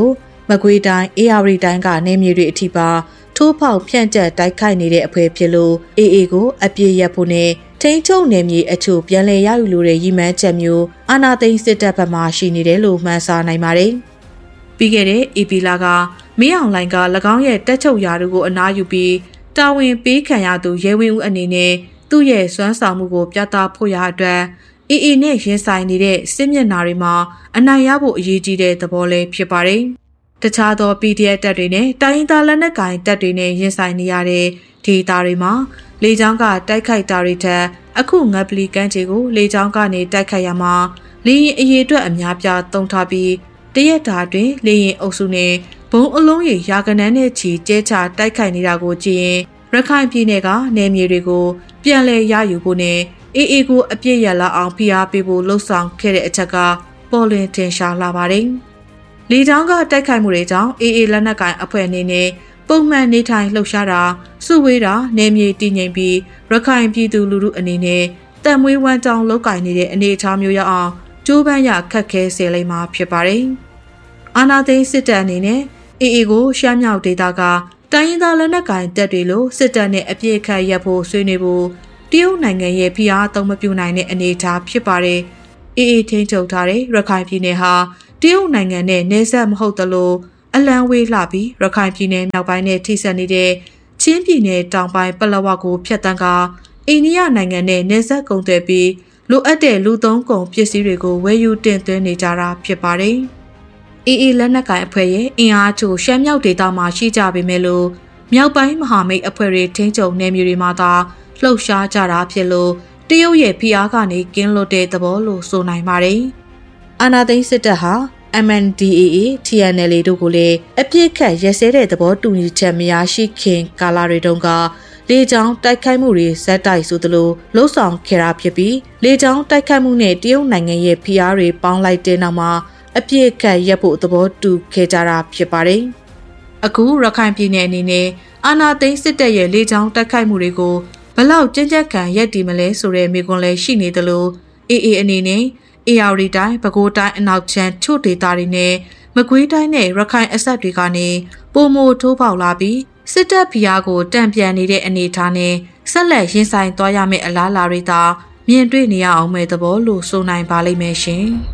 မကွေးတိုင်းအေရဝတီတိုင်းကနေမြေတွေအထိပါထိုးဖောက်ဖြန့်ကျက်တိုက်ခိုက်နေတဲ့အဖွဲ့ဖြစ်လို့အေအေကိုအပြစ်ရဖို့နဲ့ထိန်းချုပ်နယ်မြေအချို့ပြန်လည်ရယူလိုတဲ့ရည်မှန်းချက်မျိုးအာဏာသိမ်းစစ်တပ်ဘက်မှရှိနေတယ်လို့မှန်းဆနိုင်ပါတယ်။ပြီးခဲ့တဲ့အေပီလာကမင်းအောင်လှိုင်က၎င်းရဲ့တက်ချုပ်ရာတို့ကိုအနားယူပြီးတာဝန်ပေးခံရသူရဲဝင်းဦးအနေနဲ့သူ့ရဲ့စွမ်းဆောင်မှုကိုပြသဖို့ရအတွက်အေအေနဲ့ရင်ဆိုင်နေတဲ့စစ်မျက်နှာတွေမှာအနိုင်ရဖို့အရေးကြီးတဲ့သဘောလေးဖြစ်ပါတယ်။တခြားသော ပီဒီအက်ဖ် တပ်တွေနဲ့တိုင်းရင်းသားလက်နက်ကိုင်တပ်တွေနဲ့ရင်ဆိုင်နေရတဲ့ဒေသတွေမှာလေကြောင်းကတိုက်ခိုက်တာတွေထက်အခုငပလီကမ်းခြေကိုလေကြောင်းကနေတိုက်ခိုက်ရမှာလေရင်အရေးအတွက်အများပြားသုံးထားပြီးတရက်တာတွင်လေရင်အုပ်စုနဲ့ဘုံအလုံးရေရာကနန်းနဲ့ချီကျဲချတိုက်ခိုက်နေတာကိုကြည့်ရင်ရခိုင်ပြည်နယ်ကနယ်မြေတွေကိုပြန်လည်ရယူဖို့နဲ့အေအေကိုအပြစ်ရလာအောင်ဖိအားပေးဖို့လှုံ့ဆော်ခဲ့တဲ့အချက်ကပေါ်လွင်ထင်ရှားလာပါတယ်။လေကြောင်းကတိုက်ခိုက်မှုတွေကြောင့်အေအေလက်နက်ကိုင်အဖွဲ့အနေနဲ့ပုံမှန်နေထိုင်လှုပ်ရှားတာစုဝေးတာနယ်မြေတည်ငြိမ်ပြီးရခိုင်ပြည်သူလူထုအနေနဲ့တံမွေးဝမ်းကြောင်းလောက်ကင်နေတဲ့အနေအထားမျိုးရအောင်ကြိုးပမ်းရခက်ခဲစေလိမ့်မှာဖြစ်ပါတယ်။အာဏာသိမ်းစစ်တပ်အနေနဲ့အေအေကိုရှမ်းမြောက်ဒေသကတိုင်းရင်းသားလက်နက်ကိုင်တပ်တွေလိုစစ်တပ်နဲ့အပြစ်ခတ်ရပ်ဖို့ဆွေးနွေးဖို့တရုတ်နိုင်ငံရဲ့ဖိအားသုံးမပြုနိုင်တဲ့အနေအထားဖြစ်ပါတယ်။အေအေထိန်းချုပ်ထားတဲ့ရခိုင်ပြည်နယ်ဟာတရုတ်နိုင်ငံနဲ့နယ်စပ်မဟုတ်သလိုအလံဝေးလှပြီးရခိုင်ပြည်နယ်မြောက်ပိုင်းနဲ့ထိစပ်နေတဲ့ချင်းပြည်နယ်တောင်ပိုင်းပလောဝကိုဖျက်ဆီးကအိန္ဒိယနိုင်ငံနဲ့နယ်စပ်ကုန်သွယ်ပြီးလိုအပ်တဲ့လူသုံးကုန်ပစ္စည်းတွေကိုဝယ်ယူတင်သွင်းနေကြတာဖြစ်ပါတယ်။အေအေလက်နက်ကိုင်အဖွဲ့ရဲ့အင်အားချို့ရှမ်းမြောက်ဒေသမှာရှိကြပေမဲ့လို့မြောက်ပိုင်းမဟာမိတ်အဖွဲ့တွေထိန်းချုပ်နယ်မြေတွေမှာသာလှုပ်ရှားကြတာဖြစ်လို့တရုတ်ရဲ့ဖိအားကနေကင်းလွတ်တဲ့သဘောလို့ဆိုနိုင်ပါတယ်။အာဏာသိမ်းစစ်တပ်ဟာ အမ် အန် ဒီ အေ အေ တီ အန် အယ် အေ တို့ကိုလည်းအပြစ်ခတ်ရက်စဲတဲ့သဘောတူညီချက်မရရှိခင်ကာလတွေတုန်းကလေကြောင်းတိုက်ခိုက်မှုတွေဇက်တိုက်ဆိုသလိုလှုံ့ဆော်ခဲ့တာဖြစ်ပြီးလေကြောင်းတိုက်ခိုက်မှုနဲ့တရုတ်နိုင်ငံရဲ့ဖိအားတွေပေါင်းလိုက်တဲ့နောက်မှာအပြစ်ခတ်ရက်ဖို့သဘောတူခဲ့ကြတာဖြစ်ပါတယ်။အခုရခိုင်ပြည်နယ်အနေနဲ့အာဏာသိမ်းစစ်တပ်ရဲ့လေကြောင်းတိုက်ခိုက်မှုတွေကိုဘလောက်ကြမ်းကြမ်းခံရက်တည်မလဲဆိုတဲ့မေးခွန်းလည်းရှိနေသလိုအေအေအနေနဲ့အေရဝတီတိုင်းပဲခူးတိုင်းအနောက်ချမ်းချို့ဒေသတွေနဲ့မကွေးတိုင်းနဲ့ရခိုင်အဆက်တွေကနေပုံမိုထိုးပေါက်လာပြီးစစ်တပ်ဖိအားကိုတံပြန်နေတဲ့အနေအထားနဲ့ဆက်လက်ရင်ဆိုင်သွားရမယ့်အလားအလာတွေသာမြင်တွေ့နေရအောင်မဲ့သဘောလို့ဆိုနိုင်ပါလိမ့်မယ်ရှင်။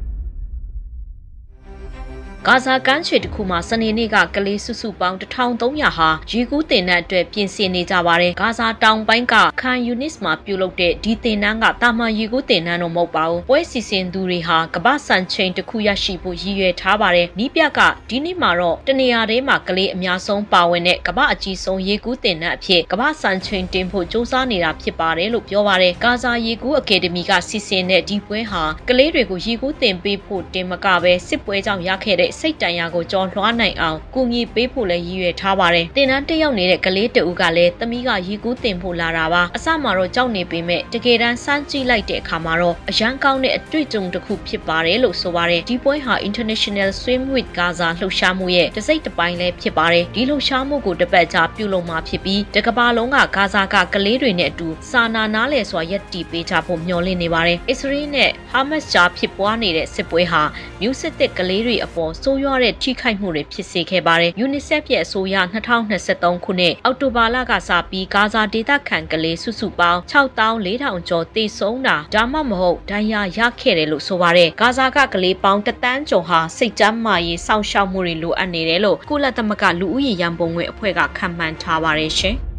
ဂါဇာကမ်းခြေတစ်ခုမှာစနေနေ့ကကလေးစုစုပေါင်းတစ်ထောင်သုံးရာဟာရေကူးတင်တဲ့အတွက်ပြင်ဆင်နေကြပါတယ်။ဂါဇာတောင်ပိုင်းကခန်ယူနစ်မှာပြုလုပ်တဲ့ဒီတင်နန်းကတာမန်ရေကူးတင်နန်းတော့မဟုတ်ပါဘူး။ပွဲစီစဉ်သူတွေဟာကမ္ဘာစံချိန်တစ်ခုရရှိဖို့ရည်ရွယ်ထားပါတယ်။နီးပြကဒီနေ့မှာတော့တနေရာထဲမှာကလေးအများဆုံးပါဝင်တဲ့ကမ္ဘာအကြီးဆုံးရေကူးတင်နန်းအဖြစ်ကမ္ဘာစံချိန်တင်ဖို့စ조사နေတာဖြစ်ပါတယ်လို့ပြောပါတယ်။ဂါဇာရေကူးအကယ်ဒမီကစီစဉ်တဲ့ဒီပွဲဟာကလေးတွေကိုရေကူးတင်ပေးဖို့တင်မကပဲစစ်ပွဲကြောင့်ရခဲ့တဲ့စိတ်တန်ရာကိုကြော်လွှားနိုင်အောင်ကူညီပေးဖို့လည်းရည်ရွယ်ထားပါတယ်။တင်နန်းတက်ရောက်နေတဲ့ကလေးတဦးကလည်းသမီးကရေကူးတင်ဖို့လာတာပါ။အစမှာတော့ကြောက်နေပေမဲ့တကယ်တမ်းစမ်းကြည့်လိုက်တဲ့အခါမှာတော့အရန်ကောင်းတဲ့အတွေ့အကြုံတစ်ခုဖြစ်ပါတယ်လို့ဆိုပါတယ်။ဒီပွဲဟာ International Swim with Gaza လှုပ်ရှားမှုရဲ့တစ်စိတ်တစ်ပိုင်းလည်းဖြစ်ပါတယ်။ဒီလှုပ်ရှားမှုကိုတပတ်ကြာပြုလုပ်မှာဖြစ်ပြီးတကမ္ဘာလုံးကဂါဇာကကလေးတွေနဲ့အတူစာနာနားလည်စွာရပ်တည်ပေးကြဖို့မျှော်လင့်နေပါတယ်။အစ္စရေးနဲ့ဟာမတ်စ်ကြားဖြစ်ပွားနေတဲ့စစ်ပွဲဟာမျိုးစစ်တဲ့ကလေးတွေအပေါ်ဆိုးရွားတဲ့ထိခိုက်မှုတွေဖြစ်စေခဲ့ပါတယ်။ UNICEF ရဲ့အဆိုအရ၂၀၂၃ခုနှစ်အောက်တိုဘာလကစပြီးဂါဇာဒေသခံကလေးစုစုပေါင်း၆သောင်း၄ထောင်ကျော်သေဆုံးတာဒါမှမဟုတ်ဒဏ်ရာရခဲ့တယ်လို့ဆိုပါတယ်။ဂါဇာကကလေးပေါင်းတစ်သန်းကျော်ဟာစိတ်ကျန်းမာရေးစောင့်ရှောက်မှုတွေလိုအပ်နေတယ်လို့ကုလသမဂ္ဂလူဦးရေရန်ပုံငွေအဖွဲ့ကခန့်မှန်းထားပါတယ်ရှင်။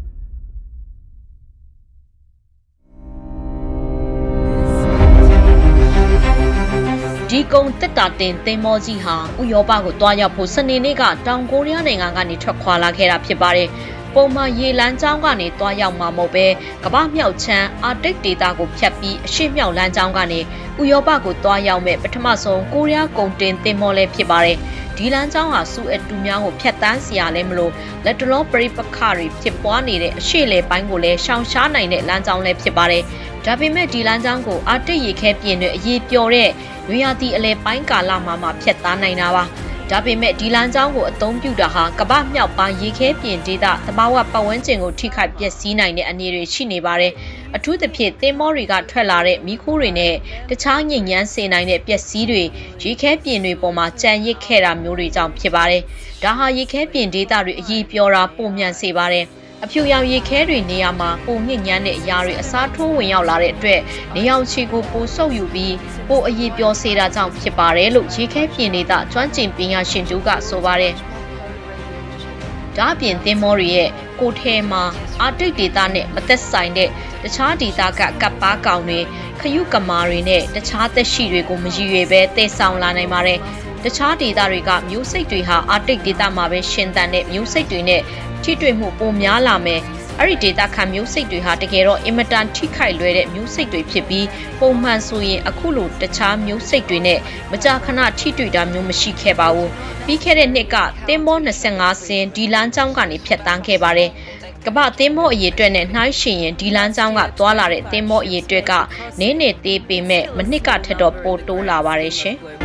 ဒီကုံတက်တာတင်သင်္ဘောကြီးဟာဥရောပကိုတွားရောက်ဖို့စနေနေ့ကတောင်ကိုရီးယားနိုင်ငံကနေထွက်ခွာလာခဲ့တာဖြစ်ပါတယ်။ပုံမှန်ရေလမ်းကြောင်းကနေတွားရောက်မှာမဟုတ်ပဲကမ္ဘာမြောက်ချမ်းအာတိတ်ဒေသကိုဖြတ်ပြီးအရှေ့မြောက်လမ်းကြောင်းကနေဥရောပကိုတွားရောက်မဲ့ပထမဆုံးကိုရီးယားကုန်တင်သင်္ဘောလည်းဖြစ်ပါတယ်။ဒီလမ်းကြောင်းဟာစူအက်တူများကိုဖြတ်တန်းစီရလဲမလို့လက်တလောပရိပခတွေဖြစ်ပွားနေတဲ့အရှေ့လေပိုင်းကိုလည်းရှောင်ရှားနိုင်တဲ့လမ်းကြောင်းလည်းဖြစ်ပါတယ်။ဒါပေမဲ့ဒီလမ်းကြောင်းကိုအာတိတ်ရေခဲပြင်တွေအရေးပျော်တဲ့နွေရာသီအလဲပိုင်းကာလမှာမှဖြတ်သားနိုင်တာပါဒါပေမဲ့ဒီလမ်းကြောင်းကိုအသုံးပြုတာဟာကမ္ဘာမြောက်ပိုင်းရေခဲပြင်ဒေသသဘာဝပတ်ဝန်းကျင်ကိုထိခိုက်ပျက်စီးနိုင်တဲ့အနေတွေရှိနေပါတယ်။အထူးသဖြင့်သင်္ဘောတွေကထွက်လာတဲ့မီးခိုးတွေနဲ့တခြားညစ်ညမ်းစေနိုင်တဲ့ပျက်စီးတွေရေခဲပြင်တွေပေါ်မှာကြံရစ်ခဲ့တာမျိုးတွေကြောင့်ဖြစ်ပါတယ်။ဒါဟာရေခဲပြင်ဒေသတွေအရေးပြောတာပုံမြန်စေပါတယ်။အဖြူရောင်ရေခဲတွေနေရာမှာပုံညစ်ညမ်းတဲ့အရာတွေအစားထိုးဝင်ရောက်လာတဲ့အတွက်နေအောင်ချီကိုပိုဆုပ်ယူပြီးပိုအရေးပြောစေတာကြောင့်ဖြစ်ပါတယ်လို့ရေခဲပြင်ဒေသကျွမ်းကျင်ပညာရှင်တို့ကဆိုပါတယ်။ဒါအပြင်သင်္ဘောတွေရဲ့ကိုထဲမှာအာတိတ်ဒေသနဲ့မသက်ဆိုင်တဲ့တခြားဒေသကကပ်ပါကောင်တွေခရုကမာတွေနဲ့တခြားသက်ရှိတွေကိုမရည်ရွယ်ပဲတည်ဆောင်လာနိုင်ပါတယ်။တခြားဒေသတွေကမျိုးစိတ်တွေဟာအာတိတ်ဒေသမှာပဲရှင်သန်တဲ့မျိုးစိတ်တွေနဲ့ထိတွေ့မှုပိုများလာမယ်။အဲ့ဒီဒေသခံမျိုးစိတ်တွေဟာတကယ်တော့အင်မတန်ထိခိုက်လွယ်တဲ့မျိုးစိတ်တွေဖြစ်ပြီးပုံမှန်ဆိုရင်အခုလိုတခြားမျိုးစိတ်တွေနဲ့မကြာခဏထိတွေ့တာမျိုးမရှိခဲ့ပါဘူး။ပြီးခဲ့တဲ့နှစ်ကသင်္ဘောနှစ်ဆယ့်ငါစင်းဒီလမ်းကြောင်းကနေဖြတ်တန်းခဲ့ပါတယ်။ကမ္ဘာသင်္ဘောအရေအတွက်နဲ့နှိုင်းယှဉ်ရင်ဒီလမ်းကြောင်းကသွားလာတဲ့သင်္ဘောအရေအတွက်ကနည်းနေသေးပေမဲ့မနှစ်ကထက်တော့ပိုတိုးလာပါတယ်ရှင်။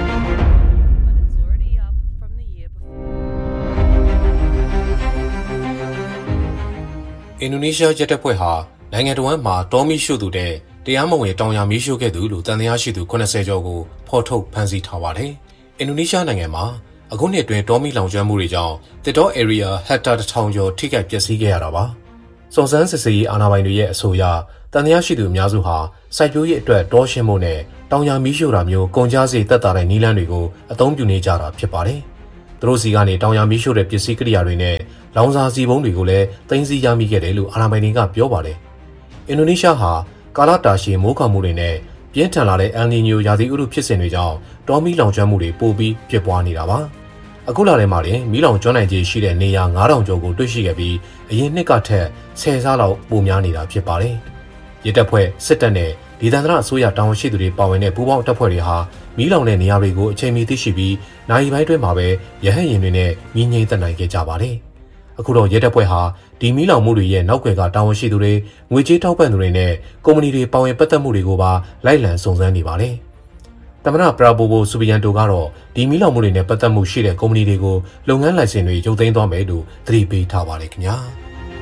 အင်ဒိုနီးရှားရက်တပ်ဖွဲ့ဟာနိုင်ငံတော်မှာတောမီရှို့သူတဲ့တရားမဝင်တောင်ယာမီးရှို့ခဲ့သူလို့တန်တရားရှိသူခုနှစ်ဆယ်ကျော်ကိုဖော်ထုတ်ဖမ်းဆီးထားပါတယ်။အင်ဒိုနီးရှားနိုင်ငံမှာအခုနှစ်အတွင်းတောမီလောင်ကျွမ်းမှုတွေကြောင့်တစ်တော area ဟက်တာတစ်ထောင်ကျော်ထိခိုက်ပျက်စီးခဲ့ရတာပါ။စုံစမ်းစစ်ဆေးရေးအာဏာပိုင်တွေရဲ့အဆိုအရတန်တရားရှိသူအများစုဟာစိုက်ပျိုးရေးအတွက်တောရှင်းမှုနဲ့တောင်ယာမီးရှို့တာမျိုးကုန်ကျစရိတ်သက်သာတဲ့နည်းလမ်းတွေကိုအသုံးပြုနေကြတာဖြစ်ပါတယ်။သူတို့စီကနေတောင်ယာမီးရှို့တဲ့ပစ္စည်းကိရိယာတွေနဲ့လောင်စာစီပုံးတွေကိုလည်းတင်စီရမိခဲ့တယ်လို့အာဏာပိုင်တွေကပြောပါတယ်။အင်ဒိုနီးရှားဟာကာလတာရှည်မိုးခေါင်မှုတွေနဲ့ပြင်းထန်လာတဲ့ El Niño ရာသီဥတုဖြစ်စဉ်တွေကြောင့်တောမီလောင်ကျွမ်းမှုတွေပိုပြီးဖြစ်ပွားနေတာပါ။အခုလာတဲ့မှာလည်းမီးလောင်ကျွမ်းနိုင်ခြေရှိတဲ့နေရာငါးထောင်ကျော်ကိုတွေ့ရှိခဲ့ပြီးအရင်နှစ်ကထက်ဆယ်ဆလောက်ပိုများနေတာဖြစ်ပါတယ်။ရဲတပ်ဖွဲ့စစ်တပ်နဲ့ဒေသန္တရအစိုးရတာဝန်ရှိသူတွေပါဝင်တဲ့ပူးပေါင်းတပ်ဖွဲ့တွေဟာမီးလောင်တဲ့နေရာတွေကိုအချိန်မီသိရှိပြီးနိုင်ပိုင်းတွင်းမှာပဲရဟတ်ယာဉ်တွေနဲ့မီးငြိမ်းသက်နိုင်ခဲ့ကြပါတယ်။အခုတော့ရဲတပ်ဖွဲ့ဟာဒီမီးလောင်မှုတွေရဲ့နောက်ွယ်ကတာဝန်ရှိသူတွေငွေကြေးထောက်ပံ့သူတွေနဲ့ကုမ္ပဏီတွေပါဝင်ပတ်သက်မှုတွေကိုပါလိုက်လံစုံစမ်းနေပါတယ်။သမ္မတပရာဘိုဘိုဆူဘီယန်တိုကတော့ဒီမီးလောင်မှုတွေနဲ့ပတ်သက်မှုရှိတဲ့ကုမ္ပဏီတွေကိုလုပ်ငန်းလိုင်စင်တွေရုပ်သိမ်းသွားမယ်လို့သတိပေးထားပါတယ်ခင်ဗျာ။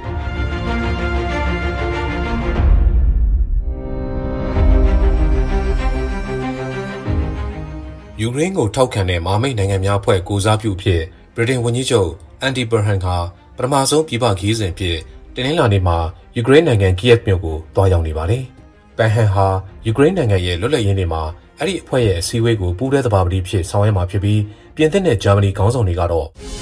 ယူကရိန်းကိုထောက်ခံတဲ့မဟာမိတ်နိုင်ငံများအဖွဲ့ကိုစားပြုဖြစ်ဗြိတိန်ဝန်ကြီးချုပ်အန်ဒီဘရဟန်ကပထမဆုံးပြည်ပခရီးစဉ်ဖြစ်တင်နင်္လာနေ့မှာယူကရိန်းနိုင်ငံကီယက်မြို့ကိုတွားရောက်နေပါတယ်။ဘန်ဟန်ဟာယူကရိန်းနိုင်ငံရဲ့လွတ်လပ်ရေးနေ့မှာအဲ့ဒီအဖွဲ့ရဲ့အစည်းအဝေးကိုပူးတွဲသဘာပတိဖြစ်ဆောင်ရွက်မှာဖြစ်ပြီးပြင်သစ်နဲ့ဂျာမနီခေါင်းဆောင်တွေကတော့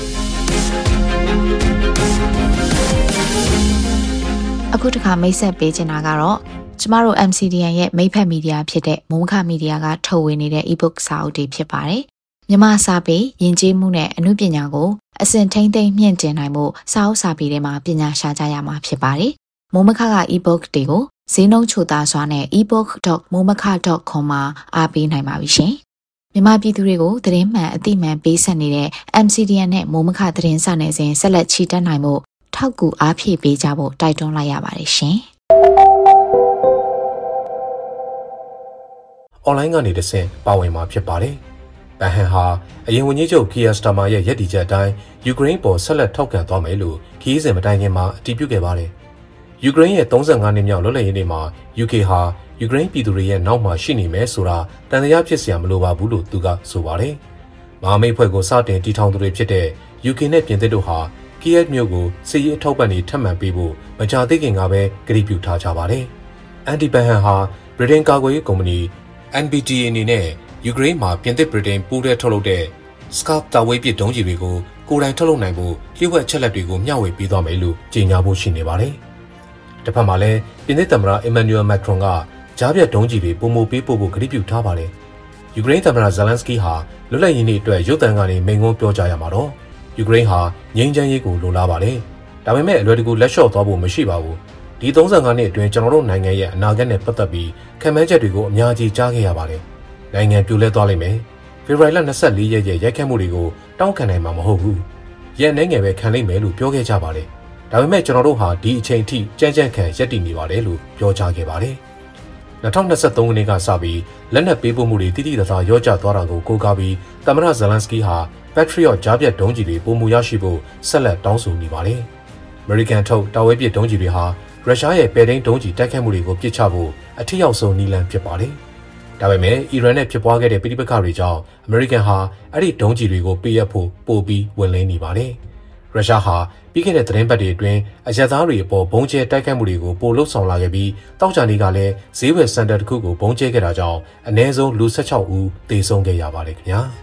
အခုတခါမိတ်ဆက်ပေးချင်တာကတော့ကျမတို့ M C D N ရဲ့မိတ်ဖက်မီဒီယာဖြစ်တဲ့မုံခမီဒီယာကထုတ်ဝေနေတဲ့ e-book စာအုပ်တွေဖြစ်ပါတယ်။မြန်မာစာပေယဉ်ကျေးမှုနဲ့အမှုပညာကိုအစဉ်ထိမ့်သိမ့်မြင့်တင်နိုင်မှုစာအုပ်စာပေတွေမှာပညာရှာကြရမှာဖြစ်ပါတယ်။မုံမခက e-book တွေကိုဈေးနှုန်းချိုသာစွာနဲ့ e book dot momaka dot com မှာအားပေးနိုင်ပါပြီရှင်။မြန်မာပြည်သူတွေကိုသတင်းမှန်အသိမှန်ပေးဆက်နေတဲ့ M C D N နဲ့မုံမခသတင်းစာနယ်စဉ်ဆက်လက်ချီတက်နိုင်မှုထောက်ကူအားဖြည့်ပေးကြဖို့တိုက်တွန်းလိုက်ရပါတယ်ရှင်။ online ကနေတဆင့်ပါဝင်မှာဖြစ်ပါတယ်။ဘန်ဟန်ဟာအရင်ဝန်ကြီးချုပ်ကီယာစတာမာရဲ့ရည်တည်ချက်အတိုင်းယူကရိန်းပေါ်ဆက်လက်ထောက်ခံသွားမယ်လို့ခီးစဉ်မတိုင်ခင်မှာအတည်ပြုခဲ့ပါတယ်။ယူကရိန်းရဲ့သုံးဆယ့်ငါးနှစ်မြောက်လွတ်လပ်ရေးနေ့မှာ ယူကေ ဟာယူကရိန်းပြည်သူတွေရဲ့နောက်မှာရှိနေမယ်ဆိုတာတန်တရားဖြစ်စရာမလိုပါဘူးလို့သူကဆိုပါတယ်။မဟာမိတ်ဖွဲ့ကိုစတင်တည်ထောင်သူတွေဖြစ်တဲ့ ယူကေ နဲ့ပြင်သစ်တို့ဟာကီယက်မြို့ကိုစစ်ရေးအထောက်ပံ့တွေထပ်မံပေးဖို့မကြာသေးခင်ကပဲကတိပြုထားကြပါတယ်။အန်တီဘန်ဟန်ဟာဗြိတိန်ကာကွယ်ရေးကုမ္ပဏီN B T A အနေနဲ့ယူကရိန်းမှာပြင်သစ်ဗြိတိန်ပူးတွဲထုတ်လုပ်တဲ့ Scarp တာဝေးပစ်ဒုံးကျည်တွေကိုကိုယ်တိုင်ထုတ်လုပ်နိုင်ဖို့လျှို့ဝှက်ချက်လက်တွေကိုမျှဝေပေးသွားမယ်လို့ကြေညာဖို့ရှိနေပါတယ်။တစ်ဖက်မှာလည်းပြင်သစ်သမ္မတ Emmanuel Macron ကကြားပြတ်ဒုံးကျည်တွေပုံမပေးဖို့ကိုကတိပြုထားပါတယ်။ယူကရိန်းသမ္မတ Zelensky ဟာလွတ်လပ်ရေးနေ့အတွက်ရုပ်သံကနေမိန့်ခွန်းပြောကြားရမှာတော့ယူကရိန်းဟာငြိမ်းချမ်းရေးကိုလိုလားပါတယ်။ဒါပေမဲ့အလွယ်တကူလက်လျှော့သွားဖို့မရှိပါဘူး။ဒီသုံးဆယ့်ငါးနှစ်အတွင်းကျွန်တော်တို့နိုင်ငံရဲ့အနာဂတ်နဲ့ပတ်သက်ပြီးခံမှန်းချက်တွေကိုအများကြီးကြားခဲ့ရပါတယ်။နိုင်ငံပြိုလဲသွားလိမ့်မယ်။ဖေဖော်ဝါရီလ၂၄ရက်ရဲ့ရိုက်ခတ်မှုတွေကိုတောင်းခံနိုင်မှာမဟုတ်ဘူး။ရက်နိုင်ငယ်ပဲခံနိုင်မယ်လို့ပြောခဲ့ကြပါတယ်။ဒါပေမဲ့ကျွန်တော်တို့ဟာဒီအချိန်ထိကြမ်းကြမ်းခံရပ်တည်နေပါတယ်လို့ပြောကြားခဲ့ပါတယ်။၂၀၂၃ခုနှစ်ကစပြီးလက်နက်ပေးပို့မှုတွေတိတိကျကျရောကျသွားတာကိုကိုးကားပြီးသမ္မတဇလန်စကီဟာ Patriot ကြားပြတ်ဒုံးကြီးတွေပုံမှုရရှိဖို့ဆက်လက်တောင်းဆိုနေပါတယ်။ American ထုတ်တာဝဲပစ်ဒုံးကြီးတွေဟာရုရှားရဲ့ပဲ့ထိန်းဒုံးကြီးတိုက်ခိုက်မှုတွေကိုပစ်ချဖို့အထက်ရောက်ဆုံးနည်းလမ်းဖြစ်ပါတယ်။ဒါပေမဲ့အီရန်နဲ့ဖြစ်ပွားခဲ့တဲ့ပြည်ပခါတွေကြောင့် American ဟာအဲ့ဒီဒုံးကြီးတွေကိုပေးအပ်ဖို့ပို့ပြီးဝင်လင်းနေပါတယ်။ရုရှားဟာပြီးခဲ့တဲ့သတင်းပတ်တွေအတွင်းအရက်သားတွေအပေါ်ဘုံကျဲတိုက်ခိုက်မှုတွေကိုပိုလှုပ်ဆောင်လာခဲ့ပြီးတောက်ကြနေ့ကလည်းဈေးဝယ်စင်တာတစ်ခုကိုဘုံကျဲခဲ့တာကြောင့်အနည်းဆုံးလူ၁၆ဦးသေဆုံးခဲ့ရပါတယ်ခင်ဗျာ။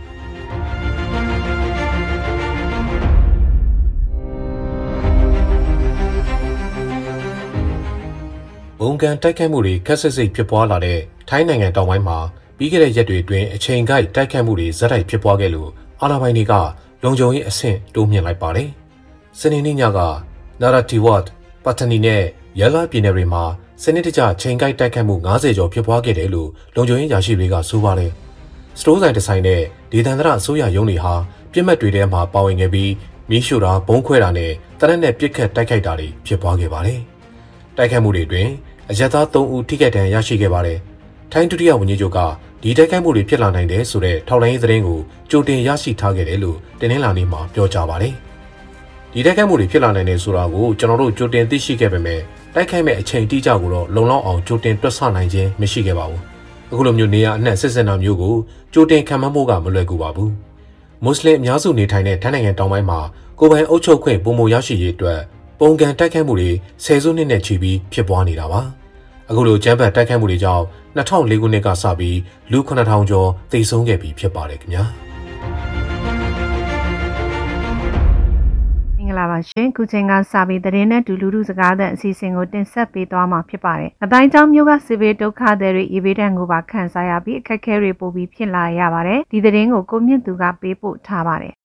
ဘုံကန်တိုက်ခိုက်မှုတွေခက်ဆစ်စိတ်ဖြစ်ပွားလာတဲ့ထိုင်းနိုင်ငံတောင်ပိုင်းမှာပြီးခဲ့တဲ့ရက်တွေအတွင်းအချိန်ကိုက်တိုက်ခိုက်မှုတွေဇက်တိုက်ဖြစ်ပွားခဲ့လို့အာဏာပိုင်တွေကလုံခြုံရေးအဆင့်တိုးမြှင့်လိုက်ပါတယ်။စနေနေ့ညကနာရာတီဝတ်ပတ်တနီနဲ့ရလာပြည်နယ်တွေမှာစနစ်တကျချိန်ကိုက်တိုက်ခိုက်မှု၅၀ကျော်ဖြစ်ပွားခဲ့တယ်လို့လုံခြုံရေးရာရှိတွေကဆိုပါတယ်။စတိုးဆိုင်တစ်ဆိုင်နဲ့ဒေသန္တရအစိုးရရုံးတွေဟာပြစ်မှတ်တွေထဲမှာပါဝင်ခဲ့ပြီးမီးရှို့တာဘုံခွဲတာနဲ့တရက်နဲ့ပြစ်ခတ်တိုက်ခိုက်တာတွေဖြစ်ပွားခဲ့ပါတယ်။တိုက်ခိုက်မှုတွေအတွင်းအရက်သား၃ဦးထိခိုက်ဒဏ်ရာရရှိခဲ့ပါတယ်။ထိုင်းဒုတိယဝန်ကြီးချုပ်ကဒီတိုက်ခိုက်မှုတွေဖြစ်လာနိုင်တယ်ဆိုတဲ့ထောက်လှမ်းရေးသတင်းကိုကြိုတင်ရရှိထားခဲ့တယ်လို့တင်းနှင်းလာနေမှာပြောကြားပါတယ်။ဒီတိုက်ခိုက်မှုတွေဖြစ်လာနိုင်တယ်ဆိုတာကိုကျွန်တော်တို့ကြိုတင်သိရှိခဲ့ပေမဲ့တိုက်ခိုက်မဲ့အချိန်တိကျကိုတော့လုံလောက်အောင်ကြိုတင်တွက်ဆနိုင်ခြင်းမရှိခဲ့ပါဘူး။အခုလိုမျိုးနေရာအနှံ့စစ်စင်တာမျိုးကိုကြိုတင်ခံမှန်းဖို့ကမလွယ်ကူပါဘူး။မွတ်စလင်အများစုနေထိုင်တဲ့ထိုင်းနိုင်ငံတောင်ပိုင်းမှာကိုယ်ပိုင်အုပ်ချုပ်ခွင့်ပုံမရရှိရေးအတွက်ပုံကန်တိုက်ခိုက်မှုတွေဆယ်စုနှစ်နဲ့ချီပြီးဖြစ်ပွားနေတာပါ။အခုလိုကျန်းဖတ်တိုက်ခိုက်မှုတွေကြောင့်၂၀၀၄ခုနှစ်ကစပြီးလူခုနှစ်ထောင်ကျော်သေဆုံးခဲ့ပြီးဖြစ်ပါတယ်ခင်ဗျာမင်္ဂလာပါရှင်ခုချိန်ကစပြီးသတင်းနဲ့ဒူလူလူစကားတဲ့အစီအစဉ်ကိုတင်ဆက်ပေးသွားမှာဖြစ်ပါတယ်။အတိုင်းကျောင်းမျိုးကစစ်ဘေးဒုက္ခသည်တွေရေဘေးဒဏ်ကိုပါခံစားရပြီးအခက်အခဲတွေပိုပြီးဖြစ်လာရပါတယ်။ဒီသတင်းကိုကိုမြင့်သူကပေးပို့ထားပါတယ်။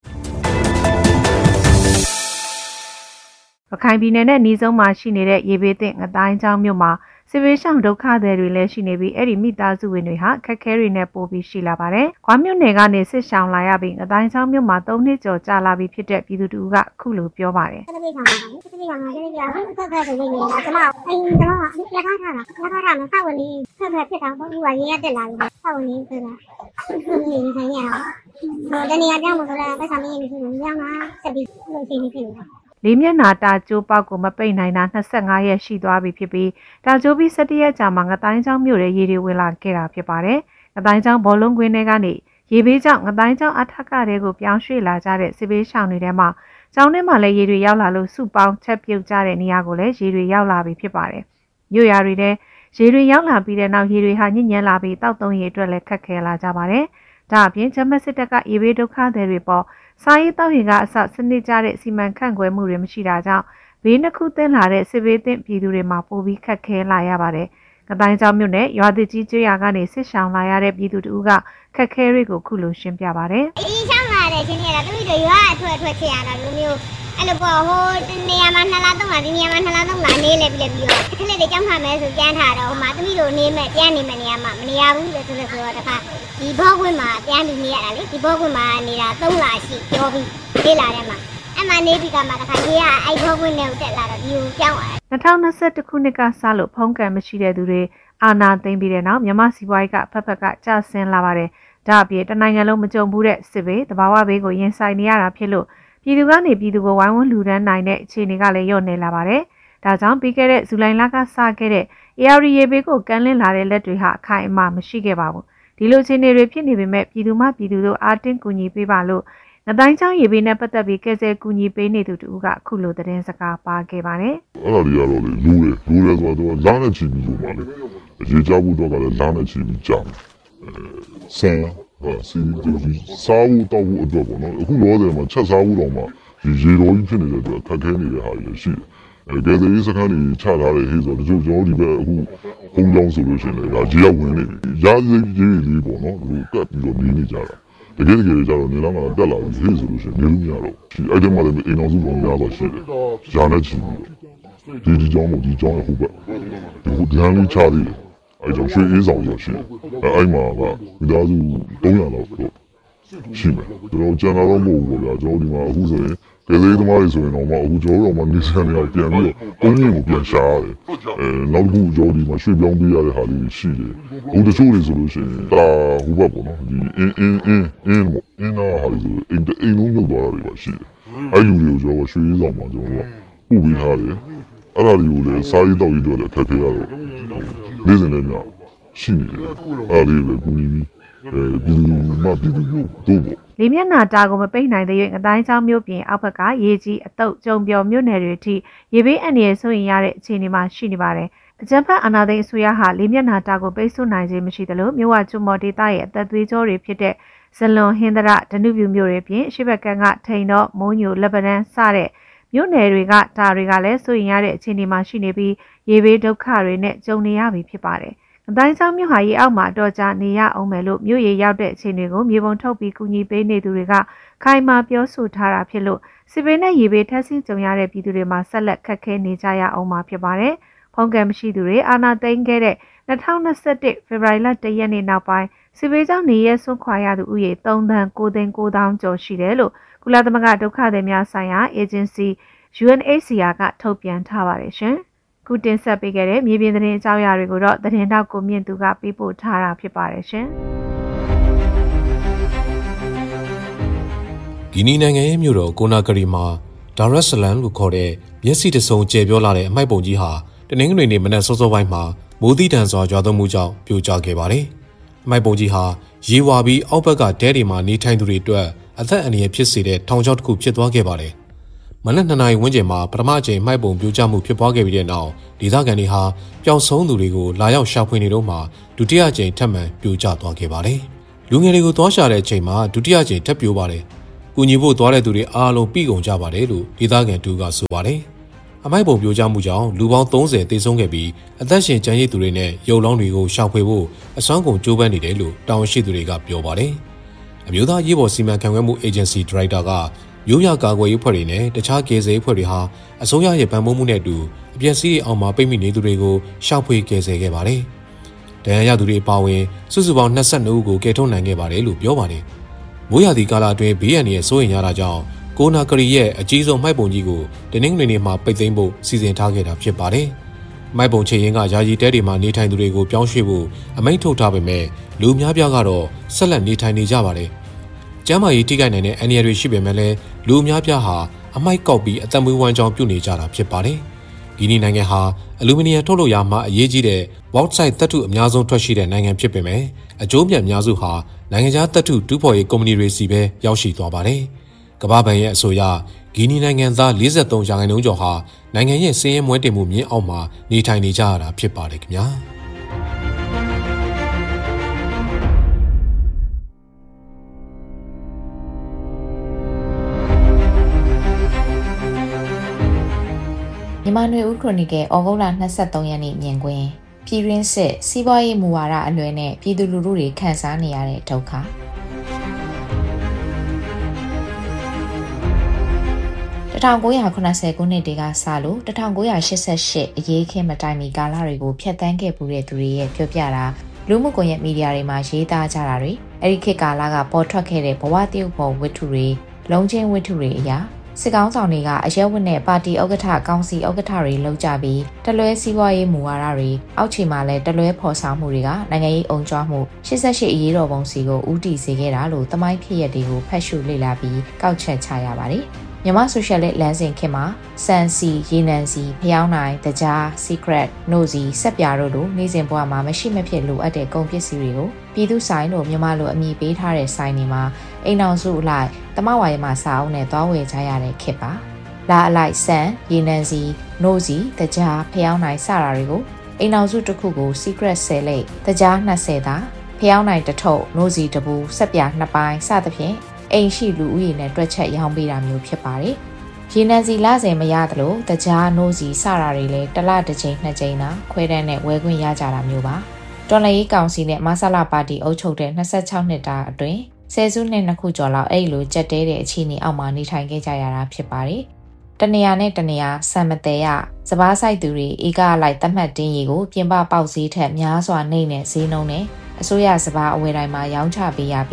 ရခိုင်ပြည်နယ်နဲ့နီးဆုံးမှာရှိနေတဲ့ရေဘေးသင့်အတိုင်းကျောင်းမျိုးမှာစစ်ဘေးရှောင်ဒုက္ခသည်တွေလည်းရှိနေပြီးအဲ့ဒီမိသားစုဝင်တွေဟာခက်ခဲတွေနဲ့ပို့ပြီးရှိလာပါတယ်။ခွာမြို့နယ်ကနေစစ်ရှောင်လာရပြီးအတိုင်းချောင်းမြို့မှာ၃နှစ်ကျော်ကြာလာပြီးဖြစ်တဲ့ပြည်သူတူကအခုလိုပြောပါတယ်။စစ်ဘေးရှောင်ပါဘူး။စစ်ဘေးရှောင်ကလည်းကြာအခုအခက်အခဲတွေနေနေတာကျွန်မအိမ်ကျွန်မကလက်ထားထားတာလက်ထားထားမှာစောက်ဝင်လေးဖက်ဖက်ဖြစ်တာပေါ့။ဒီကရေရတက်လာပြီ။စောက်ဝင်လေးဆိုတာဒီနေဆိုင်ရအောင်။ဟိုတနေရာကြောင်းမဆိုလားပတ်စံမင်းနေပြီ။ညောင်းတာစပြီးလို့ရှိနေပြီ။လေးမျက်နာတာကျိုးပေါက်ကိုမပိတ်နိုင်တာ၂၅ရက်ရှိသွားပြီဖြစ်ပြီးတာကျိုးပြီး၁၁ရက်ကြာမှငတိုင်းချောင်းမြို့ရဲ့ရေတွေဝင်လာခဲ့တာဖြစ်ပါတယ်။ငတိုင်းချောင်းဘောလုံးကွင်းထဲကနေရေဘေးကြောင့်ငတိုင်းချောင်းအထက်ကတွေကိုပြောင်းရွှေ့လာကြတဲ့စစ်ဘေးရှောင်တွေထဲမှာကျောင်းထဲမှာလည်းရေတွေရောက်လာလို့စုပေါင်းချက်ပြုတ်ကြတဲ့နေရာကိုလည်းရေတွေရောက်လာပြီဖြစ်ပါတယ်။မြို့ရွာတွေထဲရေတွေရောက်လာပြီးတဲ့နောက်ရေတွေဟာညစ်ညမ်းလာပြီးတောက်သုံးရေအတွက်လည်းခက်ခဲလာကြပါတယ်။ဒါအပြင်ဂျမတ်စစ်တပ်ကရေဘေးဒုက္ခသည်တွေပေါ်စာရေးတောက်ရင်ကအစစနစ်ကျတဲ့စီမံခန့်ခွဲမှုတွေမရှိတာကြောင့်ဘေးနှစ်ခုသင်းလာတဲ့စစ်ဘေးသင့်ပြည်သူတွေမှာပိုပြီးခက်ခဲလာရပါတယ်။ကတိုင်းကျောင်းမြို့နယ်ရွာသစ်ကြီးကျွော်ကနေစစ်ဆောင်လာရတဲ့ပြည်သူတို့ကခက်ခဲတွေကိုခုလိုရှင်းပြပါတယ်။အင်းချောင်းလာတဲ့ချင်းတွေကသူတို့ရွာအထွက်အထွက်ချရတာမျိုးမျိုးအဲ့လိုပေါ့ဟိုနေရာမှာနှစ်လသုံးလဒီနေရာမှာနှစ်လသုံးလနေလေပြီးပြီးတော့ခလေးတွေကြောင်းထားမယ်ဆိုကြမ်းထားတော့ဟိုမှာသမီးတို့နေမဲ့ပြန်နေမဲ့နေရာမှာမနေရဘူးလေဆိုတော့ဆိုတော့တခါဒီဘောကွင်းမှာပြန်ပြီးနေရတာလေဒီဘောကွင်းမှာနေတာသုံးလရှိပြောပြီးနေလာတယ်မှာအမှနေပြီးကမှတခါကြီးကအဲ့ဘောကွင်းနဲ့တက်လာတော့ဒီကိုကြောင်းလာ၂၀၂၁ခုနှစ်ကစလို့ဖုံးကန်မရှိတဲ့သူတွေအာဏာသိမ်းပြီးတဲ့နောက်မြန်မာစီးပွားရေးကဖက်ဖက်ကကျဆင်းလာပါတယ်။ဒါအပြင်တနိုင်ငံလုံးမကြုံဘူးတဲ့စစ်ဘေးတဘာဝဘေးကိုရင်ဆိုင်နေရတာဖြစ်လို့ပြည်သူကနေပြည်သူကိုဝိုင်းဝန်းလူဒန်းနိုင်တဲ့အခြေအနေကလည်းလျော့နေလာပါတယ်။ဒါကြောင့်ပြီးခဲ့တဲ့ဇူလိုင်လကစခဲ့တဲ့ A R D ရေဘေးကိုကမ်းလှမ်းလာတဲ့လက်တွေဟာအခိုင်အမာမရှိခဲ့ပါဘူး။ဒီလိုအခြေအနေတွေဖြစ်နေပေမဲ့ပြည်သူမှပြည်သူတို့အားတင်းကူညီပေးပါလို့ငတိုင်းချောင်းရေဘေးနဲ့ပတ်သက်ပြီးကဲဆဲကူညီပေးနေသူတူကအခုလိုသတင်းစကားပါခဲ့ပါတယ်။အဲ့ဒါတွေကတော့လေလူတွေလူတွေဆိုတော့လာနဲ့ချီပြီးလို့ပါလေ။ရေကြောက်ဘူးတော့ကလည်းလာနဲ့ချီပြီးကြာတယ်။ဆန်ဟာစီဒီစားဘူးတောက်ဘူးအတွက်ပေါ့နော်အခုလောတယ်မှာချက်စားဘူးတော့မှဒီရေတော်ကြီးဖြစ်နေတဲ့အတွက်ခက်ခဲနေတဲ့ဟာတွေရှိတယ်အဲကဲတဲ့စခန်းကြီးချထားတယ်ဟေးဆိုတော့ကျွန်တော်ဒီဘက်အခုဘုံကြောင်းဆိုလို့ရှိရင်ဒါရေရောက်ဝင်နေပြီရာဇိကြီးလေးပေါ့နော်သူကတ်ပြီးတော့နေနေကြတာတကယ်တကယ်ကျတော့နေတော့ကတက်လာပြီဟေးဆိုလို့ရှိရင်နေလို့မရတော့ဒီအဲ့ဒီမှာလည်းအိမ်အောင်စုပေါင်းများတော့ရှိတယ်ရာနဲ့ချီပြီးဒီဒီကြောင်းမို့ဒီကြောင်းရဲ့ဟိုဘက်ဒီဟိုဒန်းလေးချသေးတယ်အဲ့ကြောင့်ရွှေအေးဆောင်ရရှိတယ်အဲ့မှာကမိသားစု၃00လောက်တော့ရှိမယ်ကျွန်တော်ကျန်တာတော့မဟုတ်ဘူးဗျာကျွန်တော်ဒီမှာအခုဆိုရင်ကလေးသမားတွေဆိုရင်တော့မအခုကျွန်တော်တို့တော့မနေစကနေတော့ပြန်ပြီးတော့ကုန်းကြီးကိုပြန်ရှာရတယ်အဲနောက်တစ်ခုကျော်ဒီမှာရွှေ့ပြောင်းပေးရတဲ့ဟာလေးရှိတယ်ဟိုတချို့တွေဆိုလို့ရှိရင်ဒါဟိုဘက်ပေါ့နော်ဒီအင်းအင်းအင်းအင်းပေါ့အင်းနာဟာဒီအိမ်အိမ်လုံးမြုပ်သွားတာတွေပါရှိတယ်အဲ့လူတွေကိုကျွန်တော်ရွှေရေးဆောင်မှာကျွန်တော်ကပူပေးထားတယ်အဲ့ဒါတွေကိုလည်းစားရေးတောက်ရေးတွေလည်းထပ်ထည့်ရတော့နေ့စဉ်နဲ့ညရှိနေတယ်အဲ့ဒီလေကူညီအဲဒီမပြီးဘူးတို့ပေါ့လေမျက်နှာတာကိုမပိတ်နိုင်တဲ့၍ငတိုင်းချောင်းမြို့ပြင်အောက်ဘက်ကရေကြီးအတုပ်ကျုံပြော်မြို့နယ်တွေအထိရေဘေးအန္တရာယ်ဆိုရင်ရတဲ့အခြေအနေမှာရှိနေပါတယ်အကြံဖတ်အာဏာသိမ်းအစိုးရဟာလေမျက်နှာတာကိုပိတ်ဆို့နိုင်ခြင်းမရှိသလိုမြို့ဝကျွမော်ဒေသရဲ့အသက်သွေးကြောတွေဖြစ်တဲ့ဇလွန်ဟင်္ဒရဒနုပြူမြို့တွေပြင်ရှေ့ဘက်ကကထိန်တော့မုံညိုလက်ပတန်းစတဲ့မြို့နယ်တွေကဒါတွေကလည်းဆိုရင်ရတဲ့အခြေအနေမှာရှိနေပြီးရေဘေးဒုက္ခတွေနဲ့ကြုံနေရပြီဖြစ်ပါတယ်အတိုင်းချောင်းမြို့ဟာရေအောက်မှာအတော်ကြာနေရအောင်မယ်လို့မြို့ရေရောက်တဲ့အခြေအနေကိုမြေပုံထုတ်ပြီးကူညီပေးနေသူတွေကခိုင်မာပြောဆိုထားတာဖြစ်လို့စစ်ဘေးနဲ့ရေဘေးထပ်ဆင့်ကြုံရတဲ့ပြည်သူတွေမှာဆက်လက်ခက်ခဲနေကြရအောင်မှာဖြစ်ပါတယ်။ဖုံးကံမရှိသူတွေအာဏာသိမ်းခဲ့တဲ့၂၀၂၁ဖေဖော်ဝါရီလ၁ရက်နေ့နောက်ပိုင်းစစ်ဘေးကြောင့်နေရဲဆွန့်ခွာရသူဦးရေ၃သန်း၉သိန်း၉သောင်းကျော်ရှိတယ်လို့ကုလသမဂ္ဂဒုက္ခသည်များဆိုင်ရာအေဂျင်စီ ယူအန်အိတ်စီအာ ကထုတ်ပြန်ထားပါတယ်ရှင်။ခုတင်ဆက်ပေးခဲ့တဲ့မြေပြင်သတင်းအကြောင်းအရာတွေကိုတော့သတင်းတောက်ကိုမြင့်သူကပေးပို့ထားတာဖြစ်ပါတယ်ရှင်။ဂီနီနိုင်ငံရဲ့မြို့တော်ကိုနာဂရီမှာဒါရက်ဆလန်လို့ခေါ်တဲ့မျက်စိတစုံကျယ်ပြောလာတဲ့အမိုက်ပုံကြီးဟာတနင်္ဂနွေနေ့မနက်စောစောပိုင်းမှာမိုးသီးတန်စွာရွာသွန်းမှုကြောင့်ပြိုကျခဲ့ပါတယ်။အမိုက်ပုံကြီးဟာရေဝါပြီးအောက်ဘက်ကတဲတွေမှာနေထိုင်သူတွေအတွက်အသက်အန္တရာယ်ဖြစ်စေတဲ့ထောင်ချောက်တစ်ခုဖြစ်သွားခဲ့ပါတယ်။မနက်နှစ်နာရီဝန်းကျင်မှာပထမအကြိမ်မိုက်ပုံပြိုကျမှုဖြစ်ပွားခဲ့ပြီးတဲ့နောက်ဒေသခံတွေဟာပျောက်ဆုံးသူတွေကိုလာရောက်ရှာဖွေနေတော့မှဒုတိယအကြိမ်ထပ်မံပြိုကျသွားခဲ့ပါတယ်။လူငယ်တွေကိုသွားရှာတဲ့အချိန်မှာဒုတိယအကြိမ်ထပ်ပြိုပါတယ်။ကူညီဖို့သွားတဲ့သူတွေအားလုံးပြီးကုန်ကြပါတယ်လို့ဒေသခံတူကဆိုပါတယ်။အမိုက်ပုံပြိုကျမှုကြောင့်လူပေါင်းသုံးဆယ်သေဆုံးခဲ့ပြီးအသက်ရှင်ကျန်ရစ်သူတွေနဲ့ရုပ်လောင်းတွေကိုရှာဖွေဖို့အစွမ်းကုန်ကြိုးပမ်းနေတယ်လို့တာဝန်ရှိသူတွေကပြောပါတယ်။အမျိုးသားရေးပေါ်စီမံခန့်ခွဲမှုအေဂျင်စီဒါရိုက်တာကမျိုးရကာကွယ်ရေးဖွဲ့တွေနဲ့တခြားကယ်ဆယ်ရေးဖွဲ့တွေဟာအစိုးရရဲ့ဗန်မိုးမှုနဲ့အတူအပျက်စီးအောင်မှာပိတ်မိနေသူတွေကိုရှာဖွေကယ်ဆယ်ခဲ့ပါတယ်။ဒဏ်ရာရသူတွေအပါအဝင်စုစုပေါင်း၂၂ဦးကိုကယ်ထုတ်နိုင်ခဲ့ပါတယ်လို့ပြောပါတယ်။မိုးရာသီကာလအတွင်းဘေးအန္တရာယ်စိုးရိမ်ရတာကြောင့်ကိုနာဂရီရဲ့အကြီးဆုံးမိုက်ပုံကြီးကိုတနင်္ဂနွေနေ့မှာပိတ်သိမ်းဖို့စီစဉ်ထားခဲ့တာဖြစ်ပါတယ်။မိုက်ပုံချေရင်ကယာယီတဲတွေမှာနေထိုင်သူတွေကိုပြောင်းရွှေ့ဖို့အမိန့်ထုတ်ထားပေမဲ့လူများပြားကတော့ဆက်လက်နေထိုင်နေကြပါတယ်။ကျန်းမာရေးထိခိုက်နိုင်တဲ့အန္တရာယ်တွေရှိပေမဲ့လည်းလူများပြားဟာအမိုက်ကောက်ပြီးအသက်မွေးဝမ်းကြောင်းပြုနေကြတာဖြစ်ပါတယ်။ဂီနီနိုင်ငံဟာအလူမီနီယံထုတ်လုပ်ရာမှာအရေးကြီးတဲ့ဘောက်ဆိုက်သတ္တုအများဆုံးထွက်ရှိတဲ့နိုင်ငံဖြစ်ပေမဲ့အကျိုးမြတ်အများစုဟာနိုင်ငံခြားသတ္တုတူးဖော်ရေးကုမ္ပဏီတွေစီပဲရောက်ရှိသွားပါတယ်။ကမ္ဘာ့ဘဏ်ရဲ့အဆိုအရဂီနီနိုင်ငံသား၄၃ရာခိုင်နှုန်းကျော်ဟာနိုင်ငံရဲ့စည်ရဲမွဲတင်မှုမြင့်အောင်မှာနေထိုင်နေကြရတာဖြစ်ပါတယ်ခင်ဗျာ။မြန်မာနွေဦးခရိုနီကယ်ဩဂုတ်လ၂၃ရက်နေ့မြင်ကွင်းပြည်ရင်းစစ်စီးပွားရေးမူဝါဒအလွဲနဲ့ပြည်သူလူထုတွေခံစားနေရတဲ့ဒုက္ခ၁၉၇၀ခုနှစ်တည်းကစလို့၁၉၈၈အရေးခင်းမတိုင်မီကာလတွေကိုဖျက်ဆီးခဲ့ပူတဲ့သူတွေရဲ့ပြောပြတာလူမှုကွန်ရက်မီဒီယာတွေမှာရေးသားကြတာတွေအဲ့ဒီခေတ်ကာလကပေါ်ထွက်ခဲ့တဲ့ဘဝတရုပ်ပေါ်ဝတ္ထုတွေလုံးချင်းဝတ္ထုတွေအရာစစ်ကောင်းဆောင်တွေကအရက်ဝတ်နဲ့ပါတီဥက္ကဋ္ဌကောင်စီဥက္ကဋ္ဌတွေလောက်ကြပြီးတလွဲစီးပွားရေးမူဝါဒတွေအောက်ခြေမှာလည်းတလွဲဖော်ဆောင်မှုတွေကနိုင်ငံရေးအုံကြွမှု၈၈အရေးတော်ပုံစီကိုဦးတည်စေခဲ့တာလို့သမိုင်းဖြစ်ရပ်တွေကိုဖတ်ရှုလေ့လာပြီးကောက်ချက်ချရပါတယ်။မြန်မာဆိုရှယ်လစ်လမ်းစဉ်ခေတ်မှာစံစီရေနံစီဖျောင်းနိုင်တကြား secret နို့စီဆက်ပြားတို့လိုနေ့စဉ်ဘဝမှာမရှိမဖြစ်လိုအပ်တဲ့ကုန်ပစ္စည်းတွေကိုပြည်သူဆိုင်တို့မြန်မာလိုအမည်ပေးထားတဲ့ဆိုင်တွေမှာအိမ်အောင်စုအလိုက်တမဝါရမစာအုပ်နဲ့သွားဝယ်ကြရတဲ့ခေတ်ပါလာအလိုက်စံရေနံစီနို့စီတကြားဖျောင်းနိုင်စတာတွေကိုအိမ်အောင်စုတစ်ခုကို secret ဆယ်လိပ်တကြား၂၀သာဖျောင်းနိုင်တစ်ထုပ်နို့စီတစ်ဘူးဆက်ပြားနှစ်ပိုင်းစသဖြင့်အိမ်ရှိလူဦးရေနဲ့တွက်ချက်ရောင်းပေးတာမျိုးဖြစ်ပါတယ်။ရေနံစီလစဉ်မရသလိုတကြားနိုးစီစတာတွေလည်းတစ်လတစ်ချိန်နှစ်ချိန်သာခွဲတန်းနဲ့ဝယ်ခွင့်ရကြတာမျိုးပါ။တော်လှန်ရေးကောင်စီနဲ့မဆလာပါတီအုပ်ချုပ်တဲ့၂၆နှစ်တာအတွင်းဆယ်စုနှစ်နှစ်ခုကျော်လောက်အဲ့လိုကြက်တဲတဲ့အခြေအနေအောက်မှာနေထိုင်ခဲ့ကြရတာဖြစ်ပါတယ်။တနေရာနဲ့တနေရာစံမတဲရစပားဆိုင်သူတွေဧကအလိုက်သတ်မှတ်တင်းရီကိုပြင်ပပေါက်ဈေးထက်များစွာနှိမ့်တဲ့ဈေးနှုန်းနဲ့အစိုးရစပားအဝယ်တိုင်းမှာရောင်းချပေးရပြီး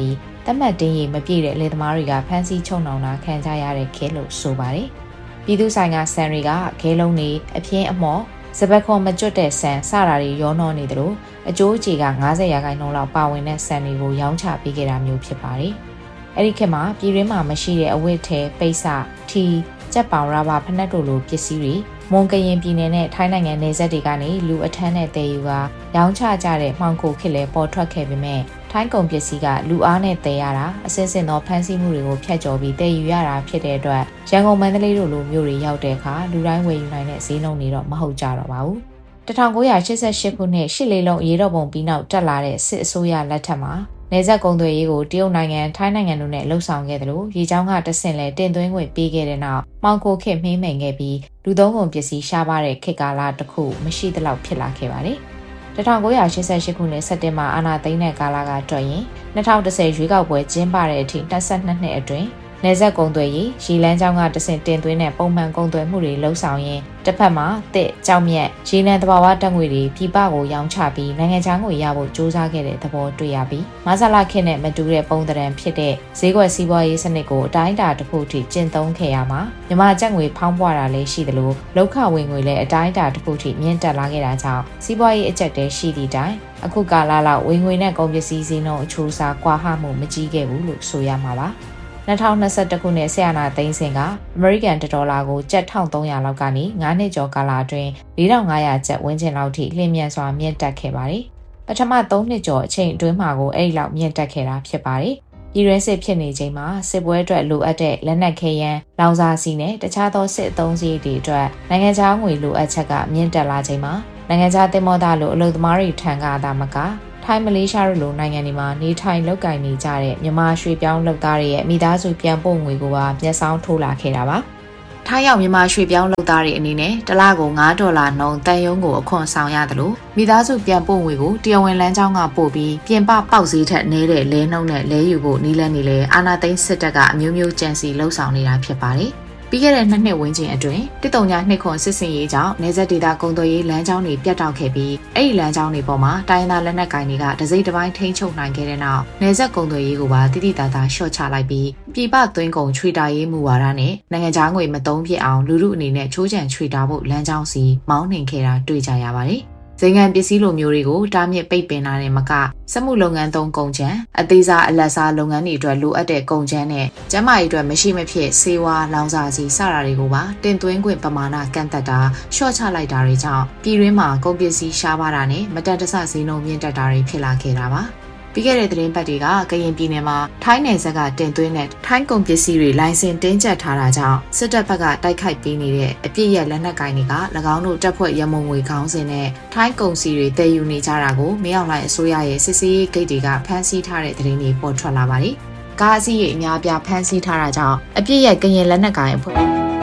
တတ်မှတ်တင်းရီမပြည့်တဲ့လေသမားတွေကဖမ်းဆီးချုပ်နှောင်တာခံကြရတဲ့ခဲလို့ဆိုပါတယ်။ပြည်သူဆိုင်ကဆန်တွေကခဲလုံးတွေအပြင်းအမော့စပက်ခွန်မကျွတ်တဲ့ဆန်စတာတွေရောနှောနေသလိုအကျိုးအကျေက၅၀ရာခိုင်နှုန်းလောက်ပါဝင်တဲ့ဆန်တွေကိုရောင်းချပေးခဲ့တာမျိုးဖြစ်ပါတယ်။အဲ့ဒီခေတ်မှာပြည်တွင်းမှာမရှိတဲ့အဝတ်ထဲပိတ်စထီကြက်ပောင်ရပါဖနက်တို့လိုပစ္စည်းတွေမွန်ကရင်ပြည်နယ်နဲ့ထိုင်းနိုင်ငံနယ်စပ်တွေကနေလူအထမ်းနဲ့တည်ယူကရောင်းချကြတဲ့မှောင်ခိုခေတ်လည်းပေါ်ထွက်ခဲ့ပေမဲ့ထိုင်းကုန်ပစ္စည်းကလူအားနဲ့တည်ရတာအစစ်စစ်သောဖမ်းဆီးမှုတွေကိုဖျက်ကျော်ပြီးတည်ယူရတာဖြစ်တဲ့အတွက်ရန်ကုန်မန္တလေးတို့လိုမြို့တွေရောက်တဲ့အခါလူတိုင်းဝယ်ယူနိုင်တဲ့ဈေးနှုန်းတွေတော့မဟုတ်ကြတော့ပါဘူး၁၉၈၈ခုနှစ်ရှစ်လေးလုံးအရေးတော်ပုံပြီးနောက်တက်လာတဲ့စစ်အစိုးရလက်ထက်မှာနေဆက်ကုံသွေးရေးကိုတရုတ်နိုင်ငံထိုင်းနိုင်ငံတို့နဲ့လှုပ်ဆောင်ခဲ့တယ်လို့ရေချောင်းကတဆင့်လဲတင်သွင်းခွင့်ပေးခဲ့တဲ့နောက်မှောင်ခိုခေတ်မှိမ့်မိန်ခဲ့ပြီးလူသုံးကုန်ပစ္စည်းရှားပါတဲ့ခေတ်ကာလတစ်ခုမရှိသလောက်ဖြစ်လာခဲ့ပါတယ်၁၉၈၈ခုနှစ်စက်တင်ဘာအာဏာသိမ်းတဲ့ကာလကတွက်ရင်၂၀၁၀ရွေးကောက်ပွဲကျင်းပတဲ့အထိ၂၂နှစ်အတွင်းနေဆက်ကုံသွေးရေးရီလန်းချောင်းကတဆင့်တင်သွင်းတဲ့ပုံမှန်ကုံသွေးမှုတွေလှုပ်ဆောင်ရင်တစ်ဖက်မှာတစ်ကြောက်မြက်ရေနံတဘာဝတက်ငွေတွေပြည်ပကိုရောင်းချပြီးနိုင်ငံခြားငွေရဖို့စ조사ခဲ့တဲ့သဘောတွေ့ရပြီးမဆလာခေတ်နဲ့မတူတဲ့ပုံသဏ္ဍာန်ဖြစ်တဲ့ဈေးကွက်စီးပွားရေးစနစ်ကိုအတိုင်းအတာတစ်ခုထိကျင့်သုံးခဲ့ရမှာမြန်မာကျပ်ငွေဖောင်းပွားတာလည်းရှိသလိုလောက်ခဝင်ငွေလည်းအတိုင်းအတာတစ်ခုထိမြင့်တက်လာခဲ့တာကြောင့်စီးပွားရေးအကျပ်တဲရှိသည့်တိုင်အခုကာလလောက်ဝင်ငွေနဲ့ကုန်ပစ္စည်းဈေးနှုန်းအချိုးအစားကွာဟမှုမကြီးခဲ့ဘူးလို့ဆိုရမှာပါ၂၀၂၁ခုနှစ်ဆီယနာသိန်းစင်ကအမေရိကန်ဒေါ်လာကိုကျပ်၁၃၀၀လောက်ကနေ၅နှစ်ကျော်ကာလအတွင်း၄၅၀၀ကျပ်ဝန်းကျင်လောက်ထိလျင်မြန်စွာမြင့်တက်ခဲ့ပါတယ်။ပထမ၃နှစ်ကျော်အချိန်အတွင်းမှာကိုအဲ့ဒီလောက်မြင့်တက်ခဲ့တာဖြစ်ပါတယ်။ပြည်တွင်းစစ်ဖြစ်နေချိန်မှာစစ်ပွဲအတွက်လိုအပ်တဲ့လက်နက်ခဲယမ်း၊လောင်စာဆီနဲ့တခြားသောစစ်အသုံးစရိတ်တွေအတွက်နိုင်ငံခြားငွေလိုအပ်ချက်ကမြင့်တက်လာချိန်မှာနိုင်ငံခြားသင်္ဘောသားလိုအလုပ်သမားတွေထံကသာမကထိုင်းမလေးရှားတို့လိုနိုင်ငံတွေမှာနေထိုင်လုပ်ကိုင်နေကြတဲ့မြန်မာရွှေပြောင်းလုပ်သားတွေရဲ့မိသားစုပြန်ပို့ငွေကိုပါမျက်စောင်းထိုးလာခဲ့တာပါ။ထိုင်းရောက်မြန်မာရွှေပြောင်းလုပ်သားတွေအနေနဲ့တစ်လကို၅ဒေါ်လာနှုန်းတန်ယုံကိုအခွန်ဆောင်ရတယ်လို့မိသားစုပြန်ပို့ငွေကိုတရားဝင်လမ်းကြောင်းကပို့ပြီးပြင်ပပေါက်ဈေးထက်နည်းတဲ့လဲနှုန်းနဲ့လဲယူဖို့နီးလန်းနေလေအာနာသိန်းစစ်တပ်ကအမျိုးမျိုးကြံစီလှုပ်ဆောင်နေတာဖြစ်ပါတယ်။ပြီးခဲ့တဲ့နှစ်နှစ်ဝန်းကျင်အတွင်းတစ်တုံညာနှစ်ခွန်စစ်စင်ရေးကြောင့်နေဆက်ဒေတာကုံသွေးရေးလမ်းကြောင်းတွေပြတ်တောက်ခဲ့ပြီးအဲ့ဒီလမ်းကြောင်းတွေပေါ်မှာတိုင်းသားလက်နက်ကိုင်တွေကတစိမ့်တစ်ပိုင်းထိန်းချုပ်နိုင်ခဲ့တဲ့နောက်နေဆက်ကုံသွေးရေးကိုပါတိတိတသာရှော့ချလိုက်ပြီးပြည်ပသွင်းကုန်ချွေတာရေးမှုဝါဒနဲ့နိုင်ငံခြားငွေမသုံးဖြစ်အောင်လူလူအနေနဲ့ချိုးချံချွေတာဖို့လမ်းကြောင်းစီမောင်းနှင်ခဲ့တာတွေ့ကြရပါတယ်။ဇိမ်ခံပစ္စည်းလိုမျိုးတွေကိုတားမြစ်ပိတ်ပင်လာတဲ့မကစက်မှုလုပ်ငန်းသုံးကုန်ချမ်းအသေးစားအလတ်စားလုပ်ငန်းတွေအတွက်လိုအပ်တဲ့ကုန်ချမ်းနဲ့ကျန်းမာရေးအတွက်မရှိမဖြစ်ဆေးဝါးလောင်စာဆီစတာတွေကိုပါတင်သွင်းခွင့်ပမာဏကန့်သက်တာရှော့ချလိုက်တာတွေကြောင့်ပြည်တွင်းမှာကုန်ပစ္စည်းရှားပါတာနဲ့မတန်တဆဈေးနှုန်းမြင့်တက်တာတွေဖြစ်လာခဲ့တာပါပြီးခဲ့တဲ့သတင်းပတ်တွေကကရင်ပြည်နယ်မှာထိုင်းနယ်စပ်ကတင်သွင်းတဲ့ထိုင်းကုန်ပစ္စည်းတွေလိုင်စင်တင်းကျပ်ထားတာကြောင့်စစ်တပ်ဘက်ကတိုက်ခိုက်ပေးနေတဲ့အပြစ်ရလက်နက်ကိုင်တွေက၎င်းတို့တပ်ဖွဲ့ရမုံငွေခေါင်းစဉ်နဲ့ထိုင်းကုန်စည်တွေတည်ယူနေကြတာကိုမင်းအောင်လှိုင်အစိုးရရဲ့စစ်ဆေးရေးဂိတ်တွေကဖမ်းဆီးထားတဲ့သတင်းတွေပေါ်ထွက်လာပါတယ်။ကားအစီးရေအများပြားဖမ်းဆီးထားတာကြောင့်အပြစ်ရကရင်လက်နက်ကိုင်အဖွဲ့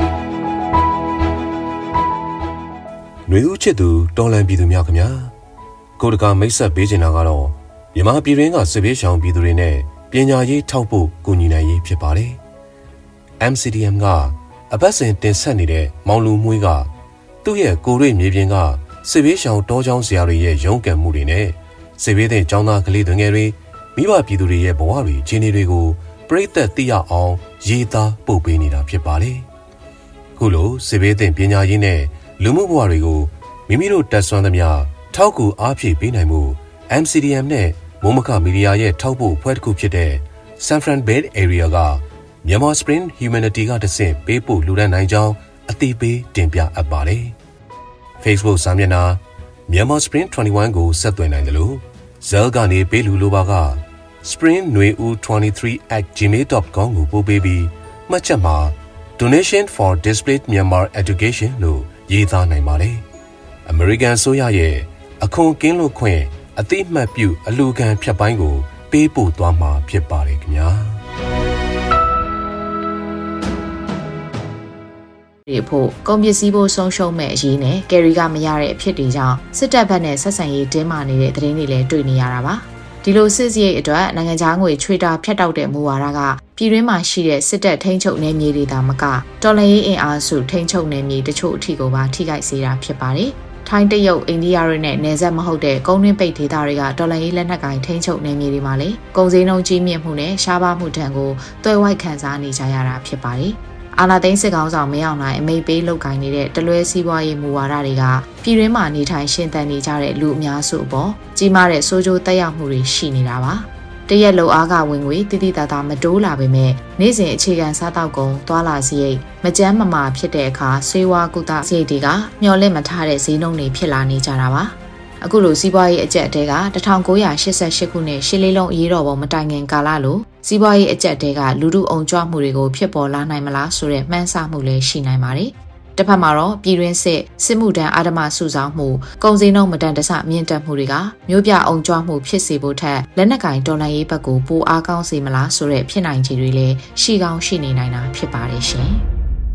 ຫນွေဦးချစ်သူတော်လန်ပြည်သူများခင်ဗျာကိုတကာမိတ်ဆက်ပေးချင်တာကတော့မြန်မာပြည်တွင်းကစစ်ဘေးရှောင်ပြည်သူတွေနဲ့ပညာရေးထောက်ပို့ကူညီနိုင်ရေးဖြစ်ပါတယ်။ M C D M ကအပတ်စဉ်တင်ဆက်နေတဲ့မောင်လူမွေးကသူ့ရဲ့ကိုရိမြေပြင်ကစစ်ဘေးရှောင်တောကျောင်းဆရာတွေရဲ့ရုန်းကန်မှုတွေနဲ့စစ်ဘေးတဲ့ကျောင်းသားကလေးတွေငယ်တွေမိဘပြည်သူတွေရဲ့ဘဝတွေအခြေအနေတွေကိုပြည့်သက်သိရအောင်ရေးသားပို့ပေးနေတာဖြစ်ပါတယ်။ခုလိုစစ်ဘေးတဲ့ပညာရေးနဲ့လူမှုဘဝတွေကိုမိမိတို့တက်ဆွမ်းသမျှထောက်ကူအားဖြည့်ပေးနိုင်မှု M C D M နဲ့မိုးမခမီဒီယာရဲ့ထောက်ပို့ဖွဲ့တစ်ခုဖြစ်တဲ့ San Fran Bay Area ကမြန်မာ Spring Humanity ကတဆင့်ပေးပို့လူဒန်းနိုင်ကြောင်းအသိပေးတင်ပြအပ်ပါတယ်။ Facebook စာမျက်နှာမြန်မာ Spring ၂၁ကိုဆက်သွယ်နိုင်တယ်လို့ Zell ကနေပေးလူလိုပါက spring nui u twenty-three at gmail dot com ကိုပို့ပေးပြီးမှတ်ချက်မှာ Donation for Displaced Myanmar Education လို့ရေးသားနိုင်ပါတယ်။ American ဆိုရရဲ့အခွန်ကင်းလွတ်ခွင့်အသိမှတ်ပြုအလူခံဖြတ်ပိုင်းကိုပေးပို့သွားမှာဖြစ်ပါတယ်ခင်ဗျာဒီဖို့ကုန်ပစ္စည်းဖို့ဆုံးရှုံးမဲ့အရေးနဲ့ကယ်ရီကမရတဲ့အဖြစ်တွေကြောင့်စစ်တပ်ဘက်နဲ့ဆက်ဆံရေးတင်းမာနေတဲ့သတင်းတွေလည်းတွေ့နေရတာပါဒီလိုစစ်စရိတ်အတွက်နိုင်ငံခြားငွေချွေတာဖြတ်တောက်တဲ့မူဝါဒကပြည်တွင်းမှာရှိတဲ့စစ်တပ်ထိန်းချုပ်နယ်မြေတွေသာမကတော်လှန်ရေးအင်အားစုထိန်းချုပ်နယ်မြေတချို့အထိကိုပါထိခိုက်စေတာဖြစ်ပါတယ်ထိုင်းတရုတ်အိန္ဒိယတွေနဲ့နယ်စပ်မဟုတ်တဲ့ကုန်းတွင်းပိတ်ဒေသတွေကဒေါ်လာရေးလက်နက်ကိုင်ထိန်းချုပ်နေမြေတွေမှာလေကုန်စည်နှုန်းကြီးမြင့်မှုနဲ့ရှားပါမှုတံကိုတွဲဝိုက်ခံစားနေကြရတာဖြစ်ပါတယ်။အာဏာသိမ်းစစ်ကောင်ဆောင်မရောက်နိုင်အမိတ်ပေးလုပ်ကိုင်နေတဲ့တလွဲစီးပွားရေးမူဝါဒတွေကပြည်တွင်းမှာနေထိုင်ရှင်သန်နေကြတဲ့လူအများစုအပေါ်ကြီးမားတဲ့ဆိုးကျိုးသက်ရောက်မှုတွေရှိနေတာပါ။တရက်လုံအားကဝင်ငွေတိတိတသာမတိုးလာပေမဲ့နေ့စဉ်အခြေခံစားတောက်ကုန်သွာလာစရိတ်မကြမ်းမမာဖြစ်တဲ့အခါဆေးဝါးကုသစရိတ်တွေကမျော်လင့်မထားတဲ့ဈေးနှုန်းတွေဖြစ်လာနေကြတာပါအခုလိုစီးပွားရေးအကျပ်တဲက၁၉၈၈ခုနှစ်ရှစ်လေးလုံးအရေးတော်ပုံမတိုင်ခင်ကာလလိုစီးပွားရေးအကျပ်တဲကလူထုအုံကြွမှုတွေကိုဖြစ်ပေါ်လာနိုင်မလားဆိုတဲ့မှန်းဆမှုလည်းရှိနိုင်ပါတယ်တစ်ဖက်မှာတော့ပြည်တွင်းစစ်စစ်မှုတန်းအာဓမစုဆောင်မှုကုန်စည်နှုန်းမတန်တဆမြင့်တက်မှုတွေကမျိုးပြအုံကြွမှုဖြစ်စေဖို့ထက်လက်နက်ကင်တော်လှန်ရေးဘက်ကိုပိုအားကောင်းစေမလားဆိုတဲ့ဖြစ်နိုင်ခြေတွေလည်းရှိကောင်းရှိနေနိုင်တာဖြစ်ပါတယ်ရှင်။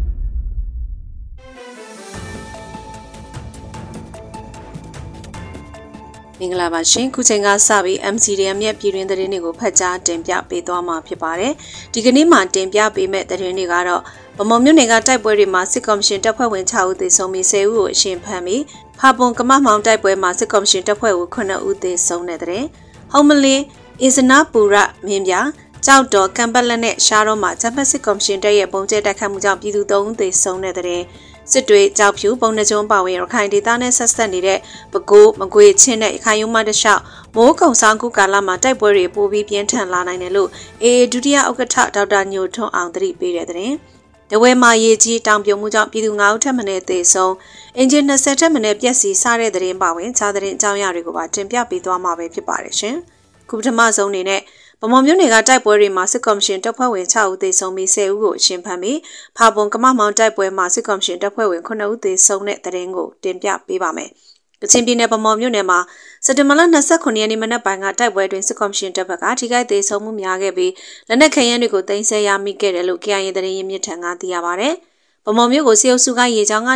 မင်္ဂလာပါရှင်ခုချိန်ကစပြီး M C D M ရဲ့ပြည်တွင်းသတင်းတွေကိုဖတ်ကြားတင်ပြပေးသွားမှာဖြစ်ပါတယ်ဒီကနေ့မှတင်ပြပေးမယ့်သတင်းတွေကတော့ဗမော်မြို့နယ်ကတိုက်ပွဲတွေမှာစစ်ကော်မရှင်တပ်ဖွဲ့ဝင်၆ဦးသေဆုံးပြီး၁၀ဦးကိုအရှင်ဖမ်းပြီးဖာပွန်ကမမောင်တိုက်ပွဲမှာစစ်ကော်မရှင်တပ်ဖွဲ့ဝင်ခုနှစ်ဦးသေဆုံးတဲ့တဲ့ဟုံးမလင်းအစ္စနာပူရမင်းပြကြောက်တော်ကံပတ်လက်နဲ့ရှားတော့မှာဂျပန်စစ်ကော်မရှင်တပ်ရဲ့ပုံကျဲတိုက်ခတ်မှုကြောင့်ပြည်သူ၃ဦးသေဆုံးတဲ့တဲ့စစ်တွေကြောက်ဖြူပုံနှကျုံပါဝင်ရခိုင်ဒေသနဲ့ဆက်ဆက်နေတဲ့ပဲခူးမကွေချင်းနဲ့ရခိုင်ရုံးမတလျှောက်မိုးကုံဆောင်ကူကာလမှာတိုက်ပွဲတွေပိုပြီးပြင်းထန်လာနိုင်တယ်လို့အေအေဒုတိယဥက္ကဋ္ဌဒေါက်တာညိုထွန်းအောင်သတိပေးတဲ့တဲ့တဝဲမှာရေကြီးတောင်ပြုံမှုကြောင့်ပြည်သူ၅ဦးထပ်မံသေဆုံးအင်ဂျင်၂၀ထပ်မံပျက်စီးစားတဲ့တဲ့ပါဝင်ခြားတဲ့အကြောင်းအရာတွေကိုပါတင်ပြပေးသွားမှာပဲဖြစ်ပါတယ်ရှင်ခုပထမဆုံးအနေနဲ့ဗမော်မြို့နယ်ကတိုက်ပွဲတွေမှာစစ်ကော်မရှင်တပ်ဖွဲ့ဝင်၆ဦးသေဆုံးပြီး၁၀ဦးကိုအရှင်ဖမ်းပြီးဖာပွန်ကမမောင်တိုက်ပွဲမှာစစ်ကော်မရှင်တပ်ဖွဲ့ဝင်ခုနှစ်ဦးသေဆုံးတဲ့သတင်းကိုတင်ပြပေးပါမယ်။ကချင်ပြည်နယ်ဗမော်မြို့နယ်မှာစက်တင်ဘာလ၂၉ရက်နေ့မနက်ပိုင်းကတိုက်ပွဲတွင်စစ်ကော်မရှင်တပ်ဘက်ကထိခိုက်သေဆုံးမှုများခဲ့ပြီးလက်နက်ခဲယမ်းတွေကိုတင်ဆက်ရမိခဲ့တယ်လို့ K I A သတင်းရင်းမြစ်ထံကသိရပါဗျ။ဗမော်မြို့ကိုစစ်အုပ်စုကရေကြောင်းက